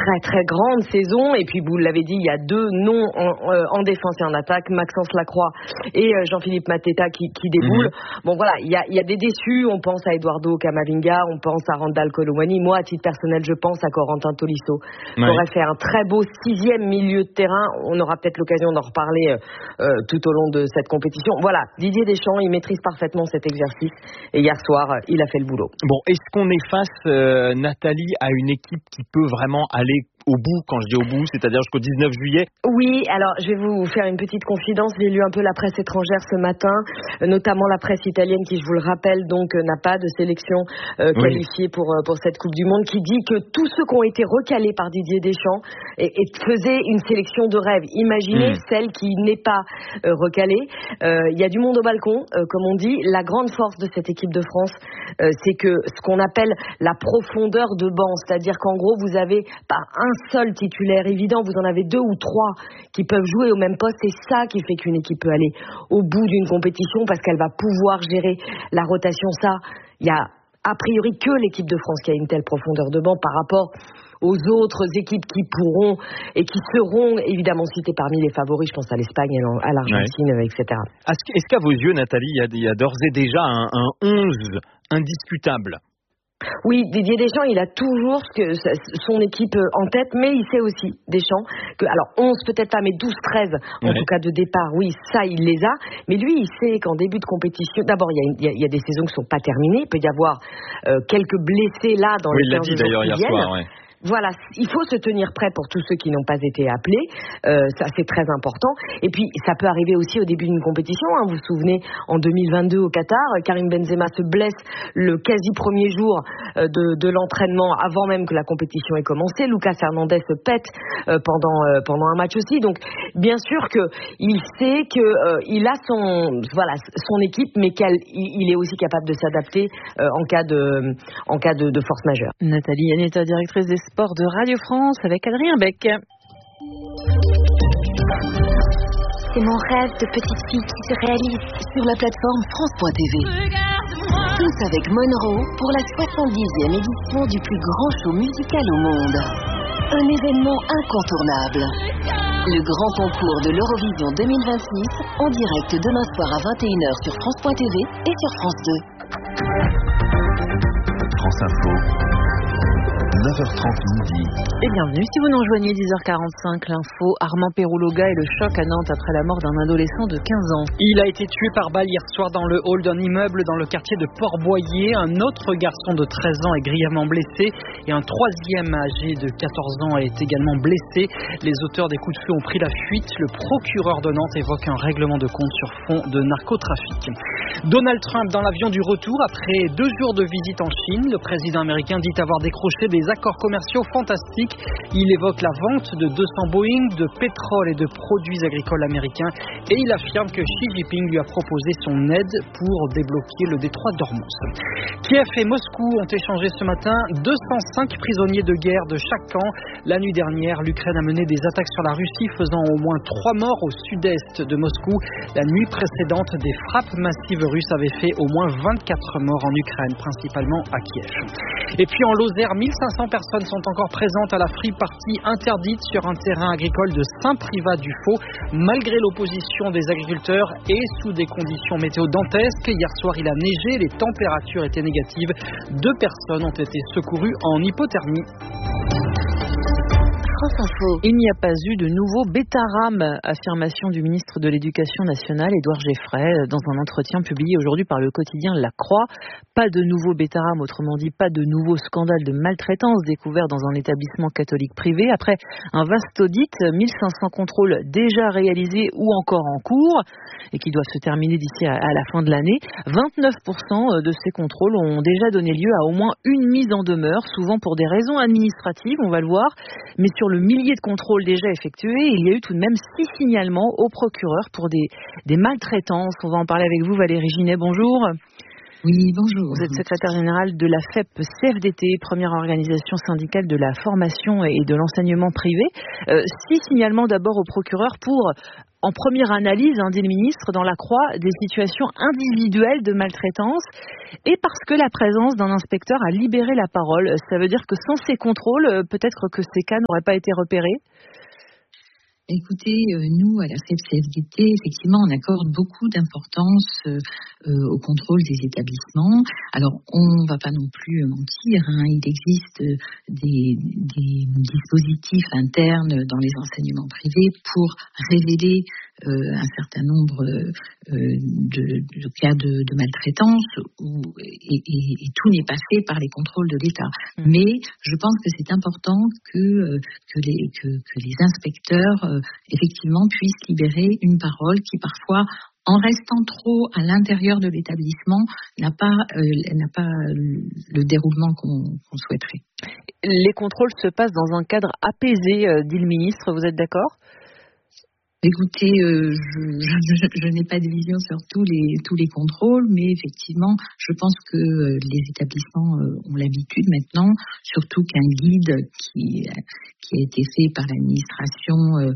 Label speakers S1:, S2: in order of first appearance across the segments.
S1: très très grande saison. Et puis vous l'avez dit, il y a 2 noms en défense et en attaque, Maxence Lacroix et Jean-Philippe Mateta qui déboulent. Bon voilà, il y a des déçus. On pense à Eduardo Camavinga, on pense à Randal Colomwani. Moi, à titre personnel, je pense à Corentin Tolisso, qui aurait fait un très beau 6e milieu de terrain. On aura peut-être l'occasion d'en reparler tout au long de cette compétition. Voilà, Didier Deschamps, il maîtrise parfaitement cet exercice. Et hier soir, il a fait le boulot.
S2: Bon, est-ce qu'on est face, Nathalie, à une équipe qui peut vraiment aller au bout, quand je dis au bout, c'est-à-dire jusqu'au 19 juillet?
S1: Oui, alors je vais vous faire une petite confidence. J'ai lu un peu la presse étrangère ce matin, notamment la presse italienne qui, je vous le rappelle, donc n'a pas de sélection qualifiée pour cette Coupe du Monde, qui dit que tous ceux qui ont été recalés par Didier Deschamps faisaient une sélection de rêve. Imaginez celle qui n'est pas recalée. Il y a du monde au balcon, comme on dit. La grande force de cette équipe de France, c'est que ce qu'on appelle la profondeur de banc, c'est-à-dire qu'en gros, vous avez pas un seul titulaire évident, vous en avez 2 ou 3 qui peuvent jouer au même poste. C'est ça qui fait qu'une équipe peut aller au bout d'une compétition, parce qu'elle va pouvoir gérer la rotation. Ça, il y a a priori que l'équipe de France qui a une telle profondeur de banc par rapport aux autres équipes qui pourront et qui seront évidemment citées parmi les favoris. Je pense à l'Espagne, à l'Argentine, etc.
S2: Est-ce qu'à vos yeux, Nathalie, il y a d'ores et déjà un 11 indiscutable?
S1: Oui, Didier Deschamps, il a toujours son équipe en tête, mais il sait aussi, Deschamps, que, alors 11 peut-être pas, mais 12, 13 en tout cas de départ, oui, ça il les a, mais lui il sait qu'en début de compétition, d'abord il y a des saisons qui sont pas terminées, il peut y avoir quelques blessés là dans les 15 jours qui viennent.
S2: Il l'a dit d'ailleurs hier soir,
S1: Voilà, il faut se tenir prêt pour tous ceux qui n'ont pas été appelés, ça c'est très important. Et puis ça peut arriver aussi au début d'une compétition, Vous vous souvenez, en 2022 au Qatar, Karim Benzema se blesse le quasi premier jour de l'entraînement, avant même que la compétition ait commencé. Lucas Hernandez se pète pendant un match aussi. Donc bien sûr que il sait que il a son équipe, mais il est aussi capable de s'adapter en cas de force majeure.
S3: Nathalie Yanetta, directrice des sports de Radio France, avec Adrien Beck.
S4: C'est mon rêve de petite fille qui se réalise sur la plateforme France.tv. Tous avec Monroe pour la 70e édition du plus grand show musical au monde. Un événement incontournable. Le grand concours de l'Eurovision 2026 en direct demain soir à 21h sur France.tv et sur France 2.
S5: France Info. 9h30 midi.
S3: Et bienvenue si vous nous rejoignez, 10h45, l'info. Armand Perrouloga et le choc à Nantes après la mort d'un adolescent de 15 ans.
S6: Il a été tué par balle hier soir dans le hall d'un immeuble dans le quartier de Port-Boyer. Un autre garçon de 13 ans est grièvement blessé et un troisième âgé de 14 ans est également blessé. Les auteurs des coups de feu ont pris la fuite. Le procureur de Nantes évoque un règlement de compte sur fond de narcotrafic. Donald Trump dans l'avion du retour après 2 jours de visite en Chine. Le président américain dit avoir décroché des accords commerciaux fantastiques. Il évoque la vente de 200 Boeing, de pétrole et de produits agricoles américains et il affirme que Xi Jinping lui a proposé son aide pour débloquer le détroit d'Ormuz. Kiev et Moscou ont échangé ce matin 205 prisonniers de guerre de chaque camp. La nuit dernière, l'Ukraine a mené des attaques sur la Russie faisant au moins 3 morts au sud-est de Moscou. La nuit précédente, des frappes massives russes avaient fait au moins 24 morts en Ukraine, principalement à Kiev. Et puis en Lozère, 1500 personnes sont encore présentes à la free party interdite sur un terrain agricole de Saint-Privat-du-Faux, malgré l'opposition des agriculteurs et sous des conditions météo dantesques. Hier soir, il a neigé, les températures étaient négatives. 2 personnes ont été secourues en hypothermie.
S3: Il n'y a pas eu de nouveau bêta-rame, affirmation du ministre de l'Éducation nationale, Édouard Geffray, dans un entretien publié aujourd'hui par le quotidien La Croix. Pas de nouveau bêta-rame, autrement dit, pas de nouveau scandale de maltraitance découvert dans un établissement catholique privé. Après un vaste audit, 1500 contrôles déjà réalisés ou encore en cours, et qui doivent se terminer d'ici à la fin de l'année. 29% de ces contrôles ont déjà donné lieu à au moins une mise en demeure, souvent pour des raisons administratives, on va le voir, mais sur le millier de contrôles déjà effectués, il y a eu tout de même 6 signalements au procureur pour des maltraitances. On va en parler avec vous, Valérie Ginet, bonjour.
S7: Oui, bonjour.
S3: Vous êtes secrétaire générale de la FEP-CFDT, première organisation syndicale de la formation et de l'enseignement privé. 6 signalements d'abord au procureur pour en première analyse, dit le ministre, dans la Croix, des situations individuelles de maltraitance et parce que la présence d'un inspecteur a libéré la parole. Ça veut dire que sans ces contrôles, peut-être que ces cas n'auraient pas été repérés?
S7: Écoutez, nous, à la CFDT, effectivement, on accorde beaucoup d'importance au contrôle des établissements. Alors, on ne va pas non plus mentir, il existe des dispositifs internes dans les enseignements privés pour révéler un certain nombre de cas de maltraitance et tout n'est pas fait par les contrôles de l'État. Mais je pense que c'est important que les inspecteurs effectivement puissent libérer une parole qui parfois, en restant trop à l'intérieur de l'établissement, n'a pas le déroulement qu'on souhaiterait.
S3: Les contrôles se passent dans un cadre apaisé, dit le ministre, vous êtes d'accord ?
S7: Écoutez, je n'ai pas de vision sur tous les contrôles, mais effectivement, je pense que les établissements ont l'habitude maintenant, surtout qu'un guide qui a été fait par l'administration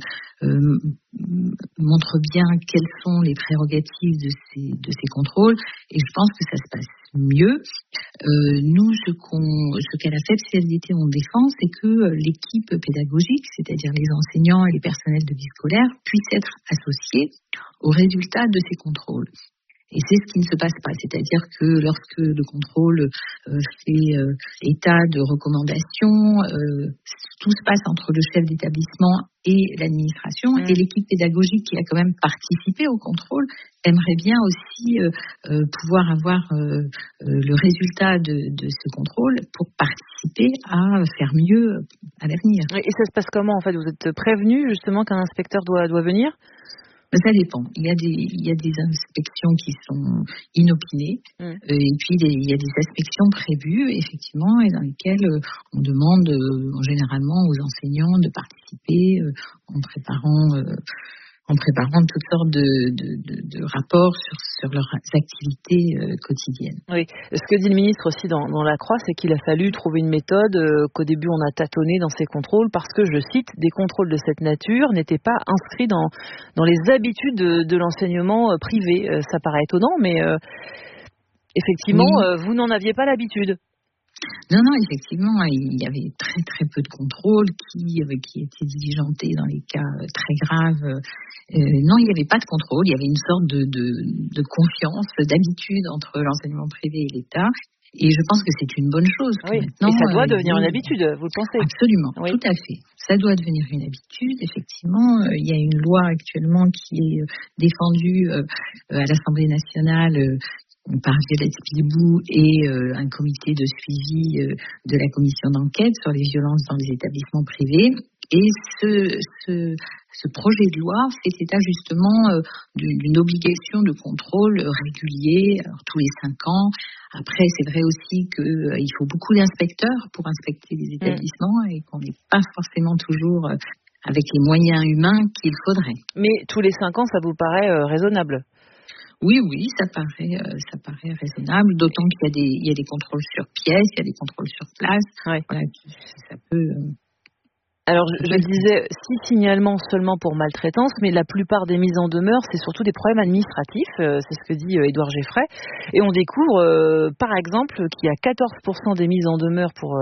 S7: montre bien quelles sont les prérogatives de ces contrôles, et je pense que ça se passe mieux. Nous, ce qu'à la CFDT on défend, c'est que l'équipe pédagogique, c'est-à-dire les enseignants et les personnels de vie scolaire, puissent être associés aux résultats de ces contrôles. Et c'est ce qui ne se passe pas, c'est-à-dire que lorsque le contrôle fait état de recommandations, tout se passe entre le chef d'établissement et l'administration, et l'équipe pédagogique qui a quand même participé au contrôle aimerait bien aussi pouvoir avoir le résultat de ce contrôle pour participer à faire mieux à l'avenir.
S3: Et ça se passe comment en fait? Vous êtes prévenu justement qu'un inspecteur doit venir?
S7: Ça dépend. Il y a des inspections qui sont inopinées, et puis il y a des inspections prévues, effectivement, et dans lesquelles on demande généralement aux enseignants de participer en préparant toutes sortes de rapports sur leurs activités quotidiennes.
S3: Oui, ce que dit le ministre aussi dans la Croix, c'est qu'il a fallu trouver une méthode qu'au début on a tâtonné dans ces contrôles parce que, je cite, des contrôles de cette nature n'étaient pas inscrits dans les habitudes de l'enseignement privé. Ça paraît étonnant, mais effectivement, vous n'en aviez pas l'habitude.
S7: Non, effectivement, il y avait très très peu de contrôles qui étaient diligentés dans les cas très graves. Non, il n'y avait pas de contrôle, il y avait une sorte de confiance, d'habitude entre l'enseignement privé et l'État. Et je pense que c'est une bonne chose.
S3: Oui, et ça doit devenir une habitude, vous le pensez?
S7: Absolument, oui. Tout à fait. Ça doit devenir une habitude, effectivement. Il y a une loi actuellement qui est défendue à l'Assemblée nationale par Violette Spilibou et un comité de suivi de la commission d'enquête sur les violences dans les établissements privés. Et ce projet de loi fait état justement d'une obligation de contrôle régulier, tous les 5 ans. Après, c'est vrai aussi qu'il faut beaucoup d'inspecteurs pour inspecter les établissements et qu'on n'est pas forcément toujours avec les moyens humains qu'il faudrait.
S3: Mais tous les 5 ans, ça vous paraît raisonnable?
S7: Oui, ça paraît raisonnable, d'autant qu'il y a des contrôles sur pièce, il y a des contrôles sur place.
S3: Oui.
S7: Voilà, ça peut.
S3: Alors, je disais 6 signalements seulement pour maltraitance, mais la plupart des mises en demeure, c'est surtout des problèmes administratifs, c'est ce que dit Édouard Geffray. Et on découvre, par exemple, qu'il y a 14% des mises en demeure pour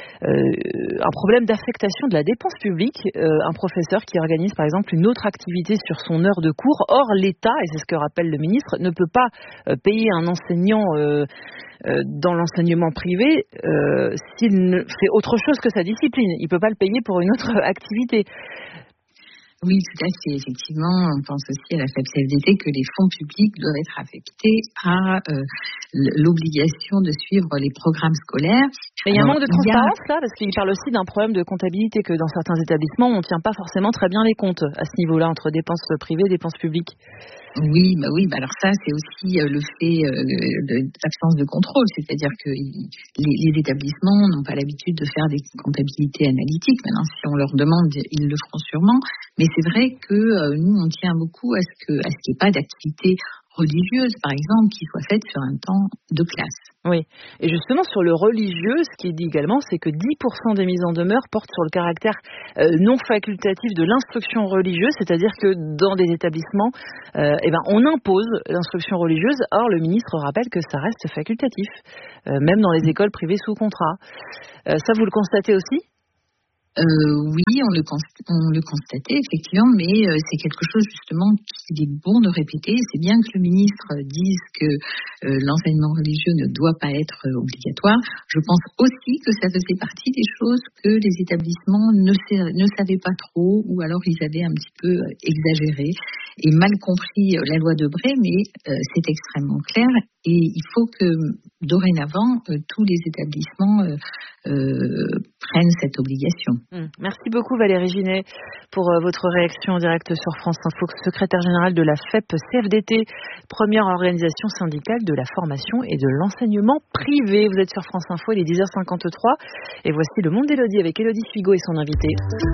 S3: un problème d'affectation de la dépense publique. Un professeur qui organise, par exemple, une autre activité sur son heure de cours. Or, l'État, et c'est ce que rappelle le ministre, ne peut pas payer un enseignant dans l'enseignement privé s'il ne fait autre chose que sa discipline. Il ne peut pas le payer pour une autre activité.
S7: Oui, tout à fait. Effectivement, on pense aussi à la CFDT que les fonds publics doivent être affectés à l'obligation de suivre les programmes scolaires.
S3: Mais il y a un manque de transparence là, parce qu'il parle aussi d'un problème de comptabilité, que dans certains établissements, on ne tient pas forcément très bien les comptes à ce niveau-là, entre dépenses privées et dépenses publiques.
S7: Oui, alors ça, c'est aussi le fait de l'absence de contrôle, c'est-à-dire que les établissements n'ont pas l'habitude de faire des comptabilités analytiques. Maintenant, si on leur demande, ils le feront sûrement. Mais c'est vrai que nous, on tient beaucoup à ce qu'il n'y ait pas d'activité religieuses, par exemple, qui soient faites sur un temps de classe.
S3: Oui, et justement sur le religieux, ce qui est dit également, c'est que 10% des mises en demeure portent sur le caractère non facultatif de l'instruction religieuse, c'est-à-dire que dans des établissements, on impose l'instruction religieuse. Or, le ministre rappelle que ça reste facultatif, même dans les écoles privées sous contrat. Ça, vous le constatez aussi ?
S7: Oui, on le constatait effectivement, mais c'est quelque chose justement qu'il est bon de répéter. C'est bien que le ministre dise que l'enseignement religieux ne doit pas être obligatoire. Je pense aussi que ça faisait partie des choses que les établissements ne savaient pas trop, ou alors ils avaient un petit peu exagéré et mal compris la loi de Bray, mais c'est extrêmement clair. Et il faut que dorénavant, tous les établissements prennent cette obligation.
S3: Merci beaucoup Valérie Ginet pour votre réaction en direct sur France Info, secrétaire générale de la FEP-CFDT, première organisation syndicale de la formation et de l'enseignement privé. Vous êtes sur France Info, il est 10h53 et voici Le Monde d'Élodie avec Élodie Suigo et son invité.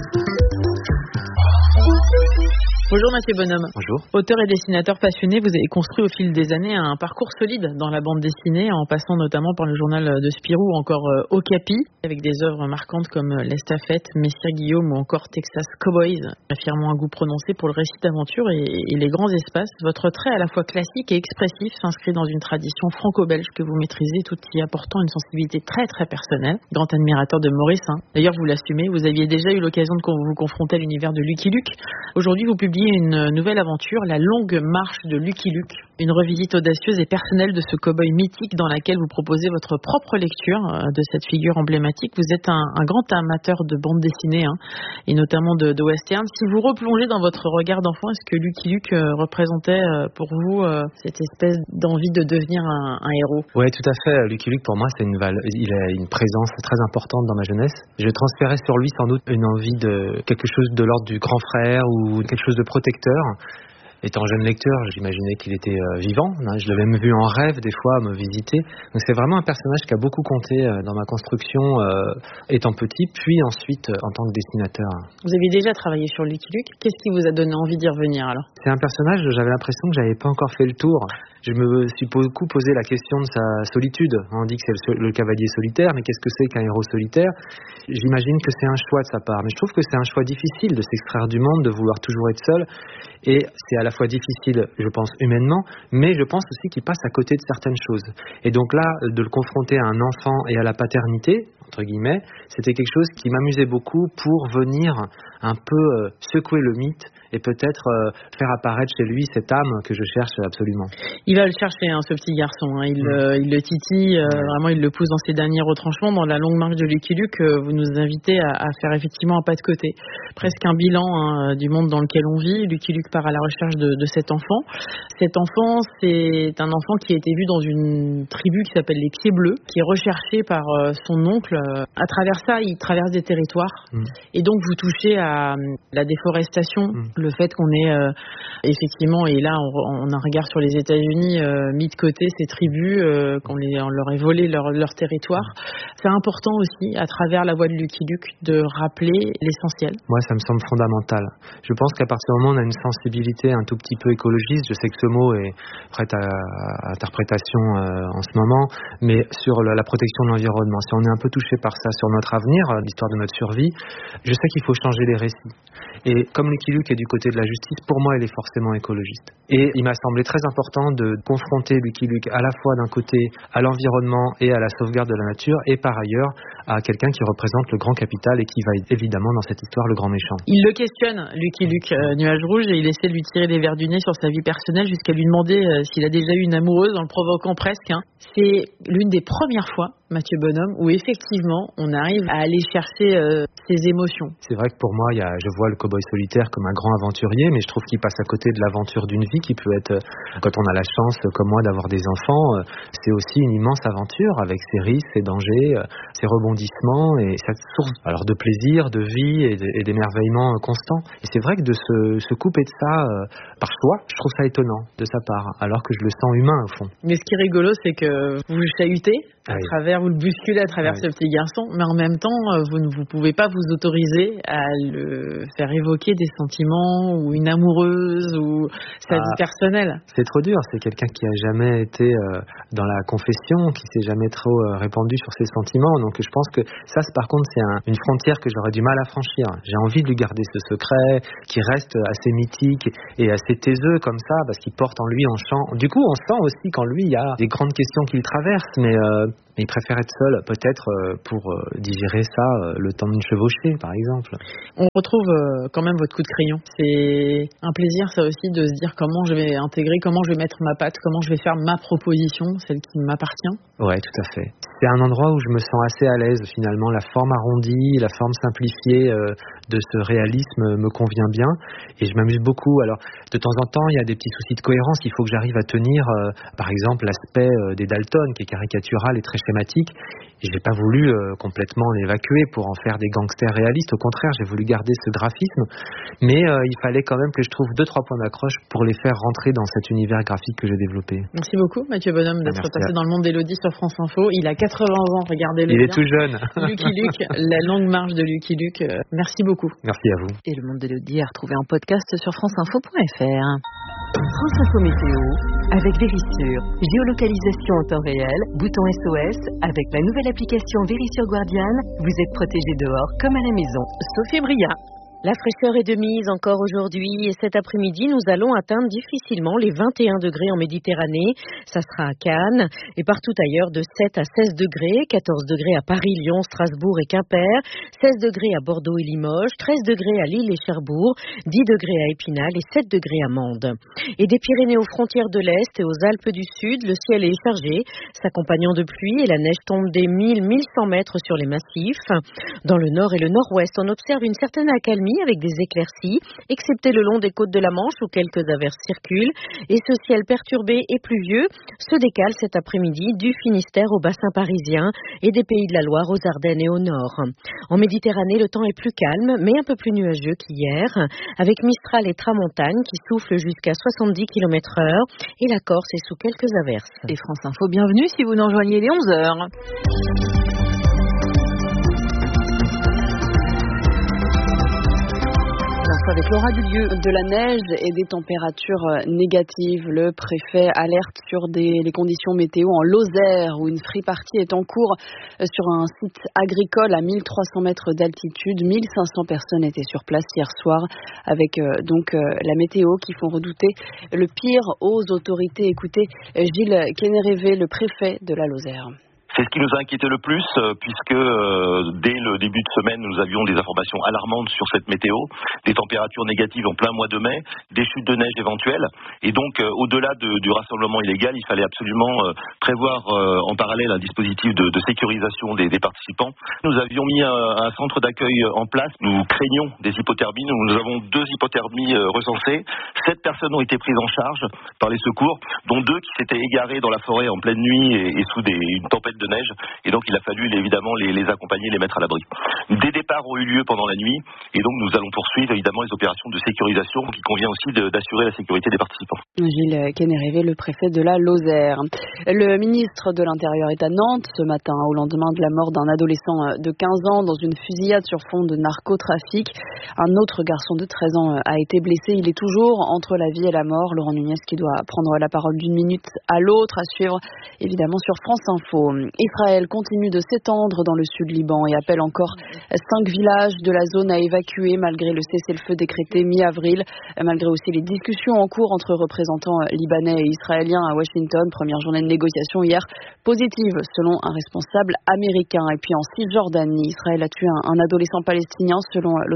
S3: Bonjour Mathieu Bonhomme.
S2: Bonjour.
S3: Auteur et dessinateur passionné, vous avez construit au fil des années un parcours solide dans la bande dessinée, en passant notamment par le journal de Spirou ou encore Okapi, avec des œuvres marquantes comme L'Estafette, Messire Guillaume ou encore Texas Cowboys, affirmant un goût prononcé pour le récit d'aventure et les grands espaces. Votre trait à la fois classique et expressif s'inscrit dans une tradition franco-belge que vous maîtrisez, tout y apportant une sensibilité très très personnelle. Grand admirateur de Maurice, D'ailleurs, vous l'assumez, vous aviez déjà eu l'occasion de vous confronter à l'univers de Lucky Luke. Aujourd'hui, vous publiez une nouvelle aventure, La Longue Marche de Lucky Luke, une revisite audacieuse et personnelle de ce cow-boy mythique dans laquelle vous proposez votre propre lecture de cette figure emblématique. Vous êtes un grand amateur de bande dessinée et notamment de western. Si vous replongez dans votre regard d'enfant, est-ce que Lucky Luke représentait pour vous cette espèce d'envie de devenir un héros ?
S8: Oui, tout à fait. Lucky Luke, pour moi, il a une présence très importante dans ma jeunesse. Je transférais sur lui sans doute une envie de quelque chose de l'ordre du grand frère ou quelque chose de protecteur. Étant jeune lecteur, j'imaginais qu'il était vivant. Je l'avais même vu en rêve des fois me visiter. Donc c'est vraiment un personnage qui a beaucoup compté dans ma construction étant petit, puis ensuite en tant que dessinateur.
S3: Vous aviez déjà travaillé sur Lucky Luke. Qu'est-ce qui vous a donné envie d'y revenir alors ?
S8: C'est un personnage, j'avais l'impression que j'avais pas encore fait le tour. Je me suis beaucoup posé la question de sa solitude. On dit que c'est le cavalier solitaire, mais qu'est-ce que c'est qu'un héros solitaire ? J'imagine que c'est un choix de sa part, mais je trouve que c'est un choix difficile de s'extraire du monde, de vouloir toujours être seul. Et c'est à la fois difficile, je pense, humainement, mais je pense aussi qu'il passe à côté de certaines choses. Et donc là, de le confronter à un enfant et à la paternité, entre guillemets, c'était quelque chose qui m'amusait beaucoup pour venir un peu secouer le mythe et peut-être faire apparaître chez lui cette âme que je cherche absolument.
S3: Il va le chercher, ce petit garçon. Il le titille, vraiment il le pousse dans ses derniers retranchements. Dans La Longue Marche de Lucky Luke, vous nous invitez à faire effectivement un pas de côté. Presque un bilan du monde dans lequel on vit. Lucky Luke part à la recherche de cet enfant. Cet enfant, c'est un enfant qui a été vu dans une tribu qui s'appelle les Pieds Bleus, qui est recherché par son oncle. À travers ça, il traverse des territoires. Et donc vous touchez à la déforestation, le fait qu'on ait effectivement, et là on a un regard sur les États-Unis, mis de côté ces tribus, qu'on leur ait volé leur territoire. C'est important aussi, à travers la voix de Lucky Luke, de rappeler l'essentiel.
S8: Moi, ça me semble fondamental. Je pense qu'à partir du moment où on a une sensibilité un tout petit peu écologiste, je sais que ce mot est prêt à interprétation en ce moment, mais sur la protection de l'environnement, si on est un peu touché par ça, sur notre avenir, l'histoire de notre survie, je sais qu'il faut changer les récits. Et comme Lucky Luke est du côté de la justice, pour moi, il est forcément écologiste. Et il m'a semblé très important de confronter Lucky Luke à la fois d'un côté à l'environnement et à la sauvegarde de la nature, et par ailleurs à quelqu'un qui représente le grand capital et qui va être évidemment dans cette histoire le grand méchant.
S3: Il le questionne, Lucky Luke, Nuage Rouge, et il essaie de lui tirer les vers du nez sur sa vie personnelle jusqu'à lui demander s'il a déjà eu une amoureuse, en le provoquant presque. C'est l'une des premières fois, Mathieu Bonhomme, où effectivement on arrive à aller chercher ses émotions.
S8: C'est vrai que pour moi, je vois le cow-boy solitaire comme un grand aventurier, mais je trouve qu'il passe à côté de l'aventure d'une vie qui peut être, quand on a la chance comme moi d'avoir des enfants, c'est aussi une immense aventure avec ses risques, ses dangers, ces rebondissements et cette source alors de plaisir, de vie et d'émerveillement constant. Et c'est vrai que de se couper de ça par choix, je trouve ça étonnant de sa part, alors que je le sens humain au fond.
S3: Mais ce qui est rigolo, c'est que vous le chahutez vous le bousculez à travers ce petit garçon, mais en même temps, vous ne pouvez pas vous autoriser à le faire évoquer des sentiments ou une amoureuse ou sa vie personnelle.
S8: C'est trop dur, c'est quelqu'un qui a jamais été dans la confession, qui s'est jamais trop répandu sur ses sentiments, donc je pense que ça, par contre, c'est une frontière que j'aurais du mal à franchir. J'ai envie de lui garder ce secret, qui reste assez mythique et assez taiseux comme ça, parce qu'il porte en lui, du coup, on sent aussi qu'en lui, il y a des grandes questions qu'il traverse, mais il préfère être seul, peut-être pour digérer ça, le temps d'une chevauchée, par exemple.
S3: On retrouve quand même votre coup de crayon. C'est un plaisir, ça aussi, de se dire comment je vais intégrer, comment je vais mettre ma patte, comment je vais faire ma proposition, celle qui m'appartient.
S8: Ouais, tout à fait. C'est un endroit où je me sens assez à l'aise, finalement. La forme arrondie, la forme simplifiée de ce réalisme me convient bien. Et je m'amuse beaucoup. Alors, de temps en temps, il y a des petits soucis de cohérence qu'il faut que j'arrive à tenir. Par exemple, l'aspect des Dalton, qui est caricatural et très schématique. Et j'ai pas voulu complètement l'évacuer pour en faire des gangsters réalistes. Au contraire, j'ai voulu garder ce graphisme. Mais il fallait quand même que je trouve 2-3 points d'accroche pour les faire rentrer dans cet univers graphique que j'ai développé.
S3: Merci beaucoup, Mathieu Bonhomme, d'être passé dans le monde d'Élodie sur France Info. Il a 80 ans, regardez-le.
S8: Il est tout jeune.
S3: Lucky Luke, la longue marche de Lucky Luke. Merci beaucoup.
S8: Merci à vous.
S3: Et le monde d'Élodie est retrouvé en podcast sur franceinfo.fr.
S4: France Info Météo avec Vérissure. Géolocalisation en temps réel, bouton SOS. Avec la nouvelle application Vérissure Guardian, vous êtes protégé dehors comme à la maison. Sophie Bria.
S1: La fraîcheur est de mise encore aujourd'hui et cet après-midi, nous allons atteindre difficilement les 21 degrés en Méditerranée. Ça sera à Cannes et partout ailleurs de 7 à 16 degrés, 14 degrés à Paris, Lyon, Strasbourg et Quimper, 16 degrés à Bordeaux et Limoges, 13 degrés à Lille et Cherbourg, 10 degrés à Épinal et 7 degrés à Mende. Et des Pyrénées aux frontières de l'Est et aux Alpes du Sud, le ciel est chargé, s'accompagnant de pluie et la neige tombe des 1000-1100 mètres sur les massifs. Dans le nord et le nord-ouest, on observe une certaine accalmie avec des éclaircies, excepté le long des côtes de la Manche où quelques averses circulent. Et ce ciel perturbé et pluvieux se décale cet après-midi du Finistère au bassin parisien et des Pays de la Loire aux Ardennes et au nord. En Méditerranée, le temps est plus calme, mais un peu plus nuageux qu'hier, avec Mistral et Tramontane qui soufflent jusqu'à 70 km/h et la Corse est sous quelques averses.
S3: Et France Info, bienvenue si vous nous rejoignez les 11h.
S9: Avec l'aura du lieu, de la neige et des températures négatives, le préfet alerte sur les conditions météo en Lozère où une free party est en cours sur un site agricole à 1300 mètres d'altitude. 1500 personnes étaient sur place hier soir avec la météo qui font redouter le pire aux autorités. Écoutez Gilles Kénérévé, le préfet de la Lozère.
S10: C'est ce qui nous a inquiété le plus, puisque dès le début de semaine, nous avions des informations alarmantes sur cette météo, des températures négatives en plein mois de mai, des chutes de neige éventuelles, et donc au-delà du rassemblement illégal, il fallait absolument prévoir en parallèle un dispositif de sécurisation des participants. Nous avions mis un centre d'accueil en place, nous craignons des hypothermies, nous avons 2 hypothermies recensées, 7 personnes ont été prises en charge par les secours, dont 2 qui s'étaient égarées dans la forêt en pleine nuit et sous une tempête de neige, et donc il a fallu évidemment les accompagner, les mettre à l'abri. Des départs ont eu lieu pendant la nuit, et donc nous allons poursuivre évidemment les opérations de sécurisation qui convient aussi d'assurer la sécurité des participants.
S9: Gilles Kénérévé, le préfet de la Lozère. Le ministre de l'Intérieur est à Nantes ce matin, au lendemain de la mort d'un adolescent de 15 ans dans une fusillade sur fond de narcotrafic. Un autre garçon de 13 ans a été blessé. Il est toujours entre la vie et la mort. Laurent Nunez qui doit prendre la parole d'une minute à l'autre, à suivre évidemment sur France Info. Israël continue de s'étendre dans le sud Liban et appelle encore 5 villages de la zone à évacuer malgré le cessez-le-feu décrété mi-avril, malgré aussi les discussions en cours entre représentants libanais et israéliens à Washington. Première journée de négociation hier positive selon un responsable américain. Et puis en Cisjordanie, Israël a tué un adolescent palestinien selon l'autorité palestinienne.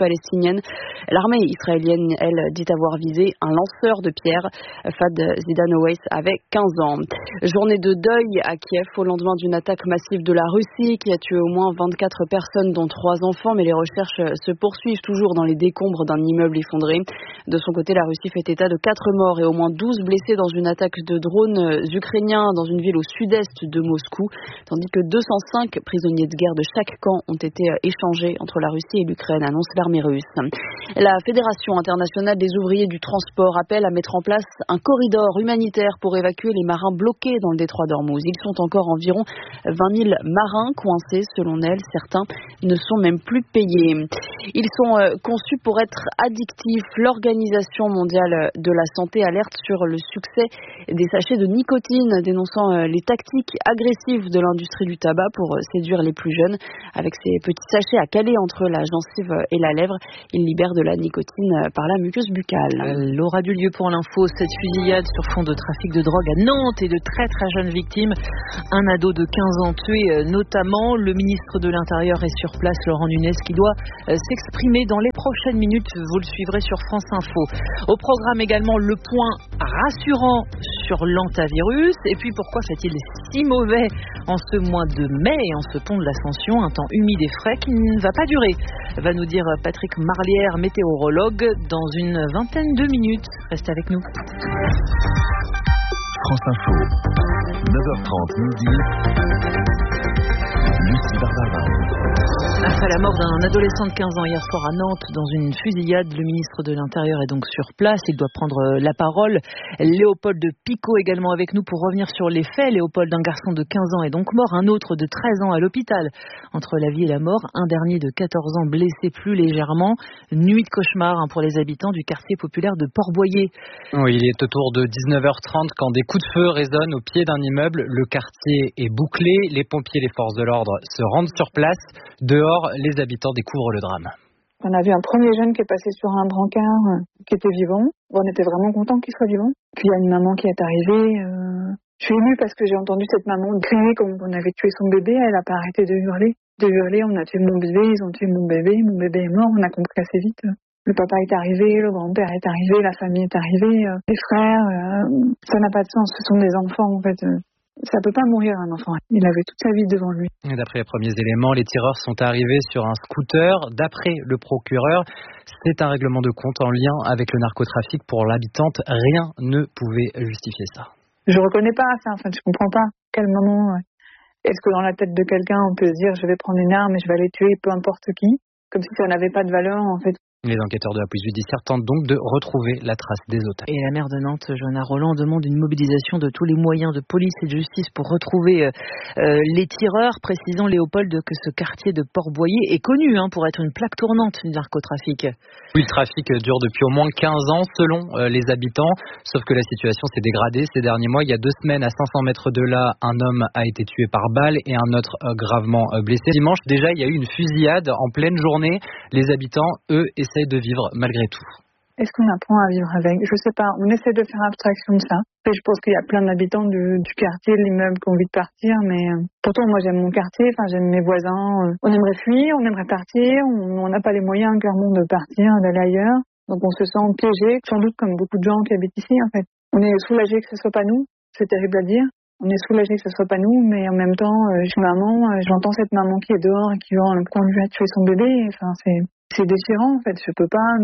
S9: palestinienne. L'armée israélienne, elle, dit avoir visé un lanceur de pierres. Fad Zidanowais avait 15 ans. Journée de deuil à Kiev au lendemain d'une attaque massive de la Russie qui a tué au moins 24 personnes dont 3 enfants, mais les recherches se poursuivent toujours dans les décombres d'un immeuble effondré. De son côté, la Russie fait état de 4 morts et au moins 12 blessés dans une attaque de drones ukrainiens dans une ville au sud-est de Moscou, tandis que 205 prisonniers de guerre de chaque camp ont été échangés entre la Russie et l'Ukraine, annonce l'armée russe. La Fédération internationale des ouvriers du transport appelle à mettre en place un corridor humanitaire pour évacuer les marins bloqués dans le détroit d'Ormuz. Ils sont encore environ 20 000 marins coincés, selon elle. Certains ne sont même plus payés. Ils sont conçus pour être addictifs. L'Organisation mondiale de la santé alerte sur le succès des sachets de nicotine, dénonçant les tactiques agressives de l'industrie du tabac pour séduire les plus jeunes. Avec ces petits sachets à caler entre la gencive et la lèvre, ils libèrent de la nicotine par la muqueuse buccale.
S3: L'aura du lieu pour l'info, cette fusillade sur fond de trafic de drogue à Nantes et de très très jeunes victimes. Un ado de 15 ans tué notamment. Le ministre de l'Intérieur est sur place, Laurent Nunez, qui doit s'exprimer dans les prochaines minutes. Vous le suivrez sur France Info. Au programme également le point rassurant sur l'antavirus. Et puis pourquoi fait-il si mauvais en ce mois de mai et en ce pont de l'Ascension? Un temps humide et frais qui ne va pas durer, va nous dire Patrick Marlière, météorologue, dans une vingtaine de minutes. Restez avec nous.
S5: France Info, 9h30 midi. Lucie Barbarin.
S3: Après la mort d'un adolescent de 15 ans hier soir à Nantes dans une fusillade, le ministre de l'Intérieur est donc sur place. Il doit prendre la parole. Léopold Picot également avec nous pour revenir sur les faits. Léopold, un garçon de 15 ans est donc mort, un autre de 13 ans à l'hôpital. Entre la vie et la mort, un dernier de 14 ans blessé plus légèrement. Nuit de cauchemar pour les habitants du quartier populaire de Port-Boyer.
S2: Oui, il est autour de 19h30 quand des coups de feu résonnent au pied d'un immeuble. Le quartier est bouclé. Les pompiers et les forces de l'ordre se rendent sur place. Dehors, les habitants découvrent le drame.
S11: On a vu un premier jeune qui est passé sur un brancard qui était vivant. On était vraiment contents qu'il soit vivant. Puis il y a une maman qui est arrivée. Je suis émue parce que j'ai entendu cette maman crier comme on avait tué son bébé. Elle n'a pas arrêté de hurler. On a tué mon bébé, ils ont tué mon bébé est mort. On a compris assez vite. Le papa est arrivé, le grand-père est arrivé, la famille est arrivée, les frères. Ça n'a pas de sens, ce sont des enfants en fait. Ça peut pas mourir un enfant. Il avait toute sa vie devant lui.
S2: Et d'après les premiers éléments, les tireurs sont arrivés sur un scooter. D'après le procureur, c'est un règlement de compte en lien avec le narcotrafic pour l'habitante. Rien ne pouvait justifier ça.
S11: Je reconnais pas ça. En fait, je comprends pas. Quel moment est-ce que dans la tête de quelqu'un on peut se dire je vais prendre une arme et je vais aller tuer peu importe qui, comme si ça n'avait pas de valeur en fait.
S2: Les enquêteurs de la police judiciaire tentent donc de retrouver la trace des otages.
S3: Et la maire de Nantes, Johanna Roland, demande une mobilisation de tous les moyens de police et de justice pour retrouver les tireurs, précisant Léopold que ce quartier de Port-Boyer est connu pour être une plaque tournante du narcotrafic.
S2: Oui, le trafic dure depuis au moins 15 ans selon les habitants, sauf que la situation s'est dégradée ces derniers mois. Il y a 2 semaines, à 500 mètres de là, un homme a été tué par balle et un autre gravement blessé. Dimanche, déjà, il y a eu une fusillade en pleine journée. Les habitants, eux, essayent de vivre malgré tout.
S11: Est-ce qu'on apprend à vivre avec? Je sais pas, on essaie de faire abstraction de ça. Et je pense qu'il y a plein d'habitants du quartier, de l'immeuble qui ont envie de partir, mais pourtant moi j'aime mon quartier, j'aime mes voisins. On aimerait fuir, on aimerait partir, on n'a pas les moyens clairement de partir, d'aller ailleurs. Donc on se sent piégé, sans doute comme beaucoup de gens qui habitent ici en fait. On est soulagé que ce soit pas nous, c'est terrible à dire. On est soulagé que ce soit pas nous, mais en même temps, je suis maman, j'entends cette maman qui est dehors et qui hurle quand on lui a tué son bébé. C'est déchirant en fait. Je peux pas.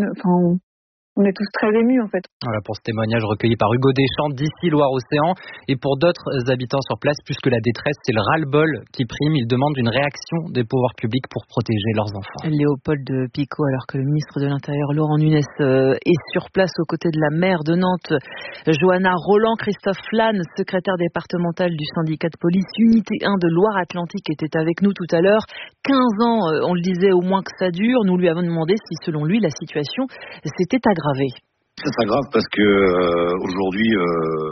S11: On est tous très émus en fait.
S2: Voilà pour ce témoignage recueilli par Hugo Deschamps d'ici Loire-Océan. Et pour d'autres habitants sur place, plus que la détresse, c'est le ras-le-bol qui prime. Ils demandent une réaction des pouvoirs publics pour protéger leurs enfants.
S3: Léopold Picot, alors que le ministre de l'Intérieur Laurent Nunez est sur place aux côtés de la maire de Nantes, Johanna Roland, Christophe Lannes, secrétaire départemental du syndicat de police Unité 1 de Loire-Atlantique, était avec nous tout à l'heure. 15 ans, on le disait, au moins que ça dure. Nous lui avons demandé si, selon lui, la situation s'était aggravée.
S12: Ça s'aggrave parce que aujourd'hui,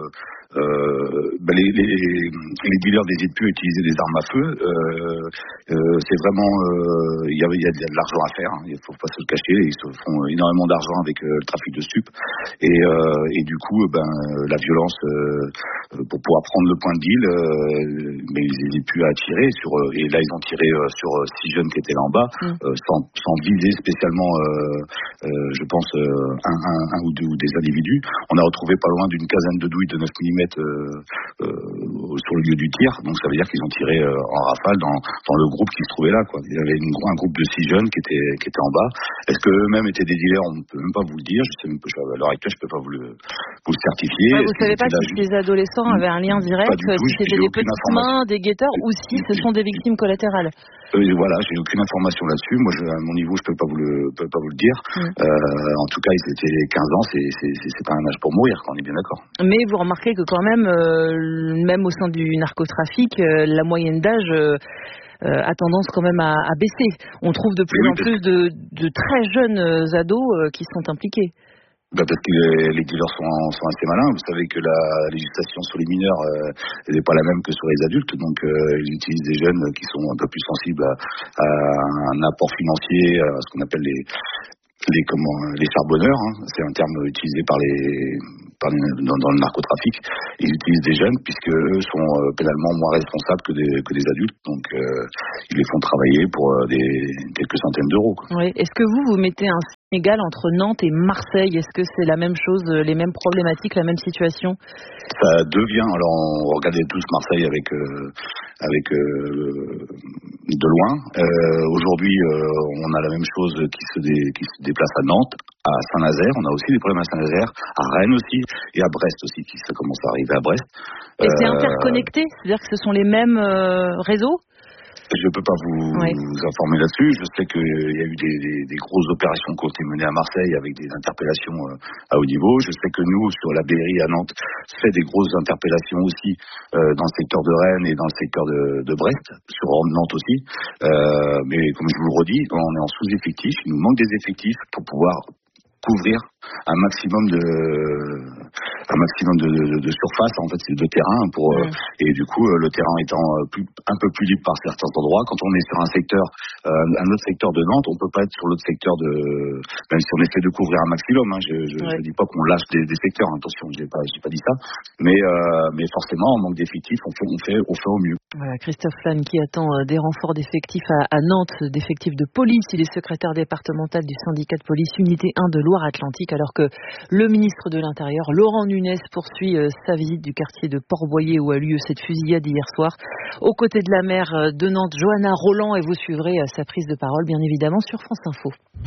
S12: les dealers n'hésitent plus à utiliser des armes à feu. C'est vraiment, il y a de l'argent à faire. Il faut pas se le cacher. Ils se font énormément d'argent avec le trafic de stupes. Et du coup, la violence pour pouvoir prendre le point de deal, mais ils n'hésitent plus à tirer sur. Et là, ils ont tiré sur 6 jeunes qui étaient là en bas, sans viser spécialement, je pense, un ou deux ou des individus. On a retrouvé pas loin d'une quinzaine de douilles de 9 mm sur le lieu du tir. Donc ça veut dire qu'ils ont tiré en rafale dans le groupe qui se trouvait là, quoi. Il y avait un groupe de 6 jeunes qui étaient en bas. Est-ce que eux-mêmes étaient des dealers? On ne peut même pas vous le dire. Je sais même pas, à l'heure actuelle, je peux pas vous le certifier.
S3: Ouais, vous savez pas si les adolescents avaient un lien direct, si c'était des petits mains, des guetteurs, ou si ce sont des victimes collatérales?
S12: Voilà, j'ai aucune information là-dessus. Moi, à mon niveau, je peux pas vous le dire. En tout cas, ils étaient 15 ans, c'est pas un âge pour mourir, on est bien d'accord.
S3: Mais vous remarquez que quand même au sein du narcotrafic, la moyenne d'âge a tendance quand même à baisser. On trouve de plus en plus de très jeunes ados qui sont impliqués.
S12: Parce que les dealers sont assez malins. Vous savez que la législation sur les mineurs n'est pas la même que sur les adultes, donc ils utilisent des jeunes qui sont un peu plus sensibles à un apport financier, à ce qu'on appelle les charbonneurs, hein. C'est un terme utilisé dans le narcotrafic. Ils utilisent des jeunes puisque eux sont pénalement moins responsables que des adultes, donc ils les font travailler pour quelques centaines d'euros, quoi.
S3: Oui. Est-ce que vous mettez un signe égal entre Nantes et Marseille? Est-ce que c'est la même chose, les mêmes problématiques, la même situation?
S12: Ça devient, alors on regardait tous Marseille avec de loin. Aujourd'hui, on a la même chose qui se déplace à Nantes, à Saint-Nazaire. On a aussi des problèmes à Saint-Nazaire, à Rennes aussi, et à Brest aussi, ça commence à arriver à Brest.
S3: Et c'est interconnecté? C'est-à-dire que ce sont les mêmes réseaux?
S12: Je ne peux pas vous informer là-dessus. Je sais qu'il y a eu des grosses opérations qui ont été menées à Marseille avec des interpellations à haut niveau. Je sais que nous, sur la BRI à Nantes, fait des grosses interpellations aussi dans le secteur de Rennes et dans le secteur de Brest, sur Nantes aussi. Mais comme je vous le redis, on est en sous-effectif. Il nous manque des effectifs pour pouvoir couvrir un maximum de surface, en fait, de terrain et du coup le terrain étant un peu plus libre par certains endroits. Quand on est sur un secteur, un autre secteur de Nantes, on peut pas être sur l'autre secteur même si on essaie de couvrir un maximum, hein. Je dis pas qu'on lâche des secteurs, attention, j'ai pas dit ça, mais forcément en manque d'effectifs, on fait au mieux.
S3: Voilà, Christophe Lannes qui attend des renforts d'effectifs à Nantes, d'effectifs de police. Il est secrétaire départemental du syndicat de police Unité 1 de Loire-Atlantique, alors que le ministre de l'Intérieur, Laurent Nunez, poursuit sa visite du quartier de Port-Boyer où a lieu cette fusillade hier soir. Aux côtés de la maire de Nantes, Johanna Roland, et vous suivrez sa prise de parole, bien évidemment, sur France Info.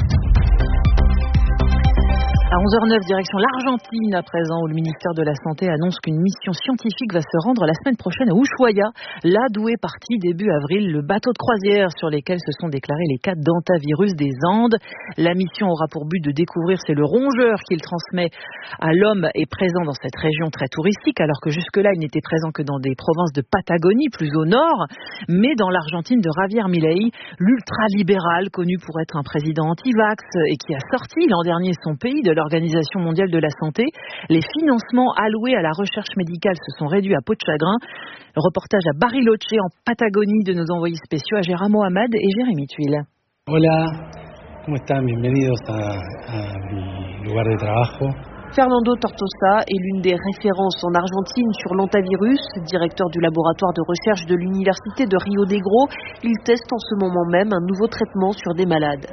S3: À 11h09, direction l'Argentine à présent, où le ministère de la Santé annonce qu'une mission scientifique va se rendre la semaine prochaine à Ushuaia. Là d'où est parti début avril le bateau de croisière sur lesquels se sont déclarés les cas d'hantavirus des Andes. La mission aura pour but de découvrir si le rongeur qu'il transmet à l'homme est présent dans cette région très touristique, alors que jusque-là il n'était présent que dans des provinces de Patagonie, plus au nord, mais dans l'Argentine de Javier Milei, l'ultralibéral connu pour être un président anti-vax et qui a sorti l'an dernier son pays de l'Organisation mondiale de la santé. Les financements alloués à la recherche médicale se sont réduits à peau de chagrin. Le reportage à Bariloche en Patagonie de nos envoyés spéciaux Agera Mohamed et Jérémy Tuile.
S13: Hola, ¿cómo están? Bienvenidos a mi lugar de trabajo.
S14: Fernando Tortosa est l'une des références en Argentine sur l'hantavirus, directeur du laboratoire de recherche de l'université de Rio Negro. Il teste en ce moment même un nouveau traitement sur des malades.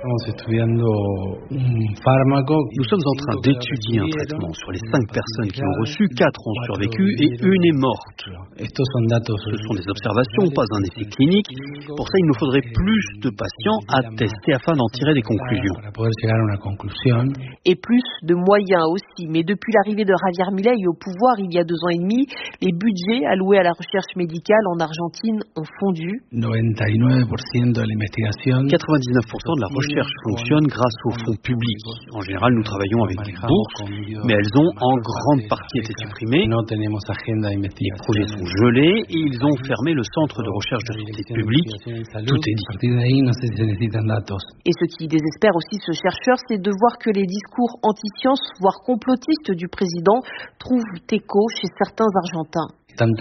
S15: Nous sommes en train d'étudier un traitement sur les 5 personnes qui l'ont reçu, 4 ont survécu et une est morte. Ce sont des observations, pas un essai clinique. Pour ça, il nous faudrait plus de patients à tester afin d'en tirer des conclusions.
S14: Et plus de moyens aussi. Mais depuis l'arrivée de Javier Milei au pouvoir il y a 2 ans et demi, les budgets alloués à la recherche médicale en Argentine ont fondu.
S15: 99% de la recherche fonctionne grâce aux fonds publics. En général, nous travaillons avec des bourses, mais elles ont en grande partie été supprimées. Les projets sont gelés et ils ont fermé le centre de recherche de santé publique. Tout est dit.
S14: Et ce qui désespère aussi ce chercheur, c'est de voir que les discours anti-science, voire complotistes, complotistes du président trouvent écho chez certains Argentins.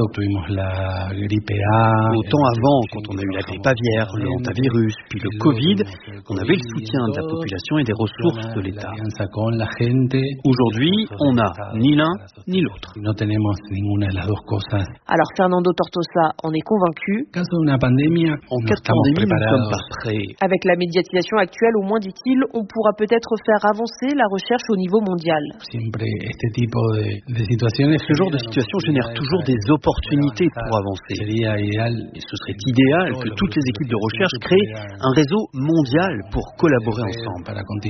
S15: Autant avant, quand on a eu la grippe aviaire, le hantavirus, puis le Covid, on avait le soutien de la population et des ressources de l'État. Aujourd'hui, on n'a ni l'un ni l'autre.
S14: Alors Fernando Tortosa en est convaincu.
S15: En cas de pandémie, nous sommes pas prêts.
S14: Avec la médiatisation actuelle, au moins, dit-il, on pourra peut-être faire avancer la recherche au niveau mondial.
S15: Ce genre de situation génère toujours des opportunités pour avancer. Et ce serait idéal que toutes les équipes de recherche créent un réseau mondial pour collaborer ensemble.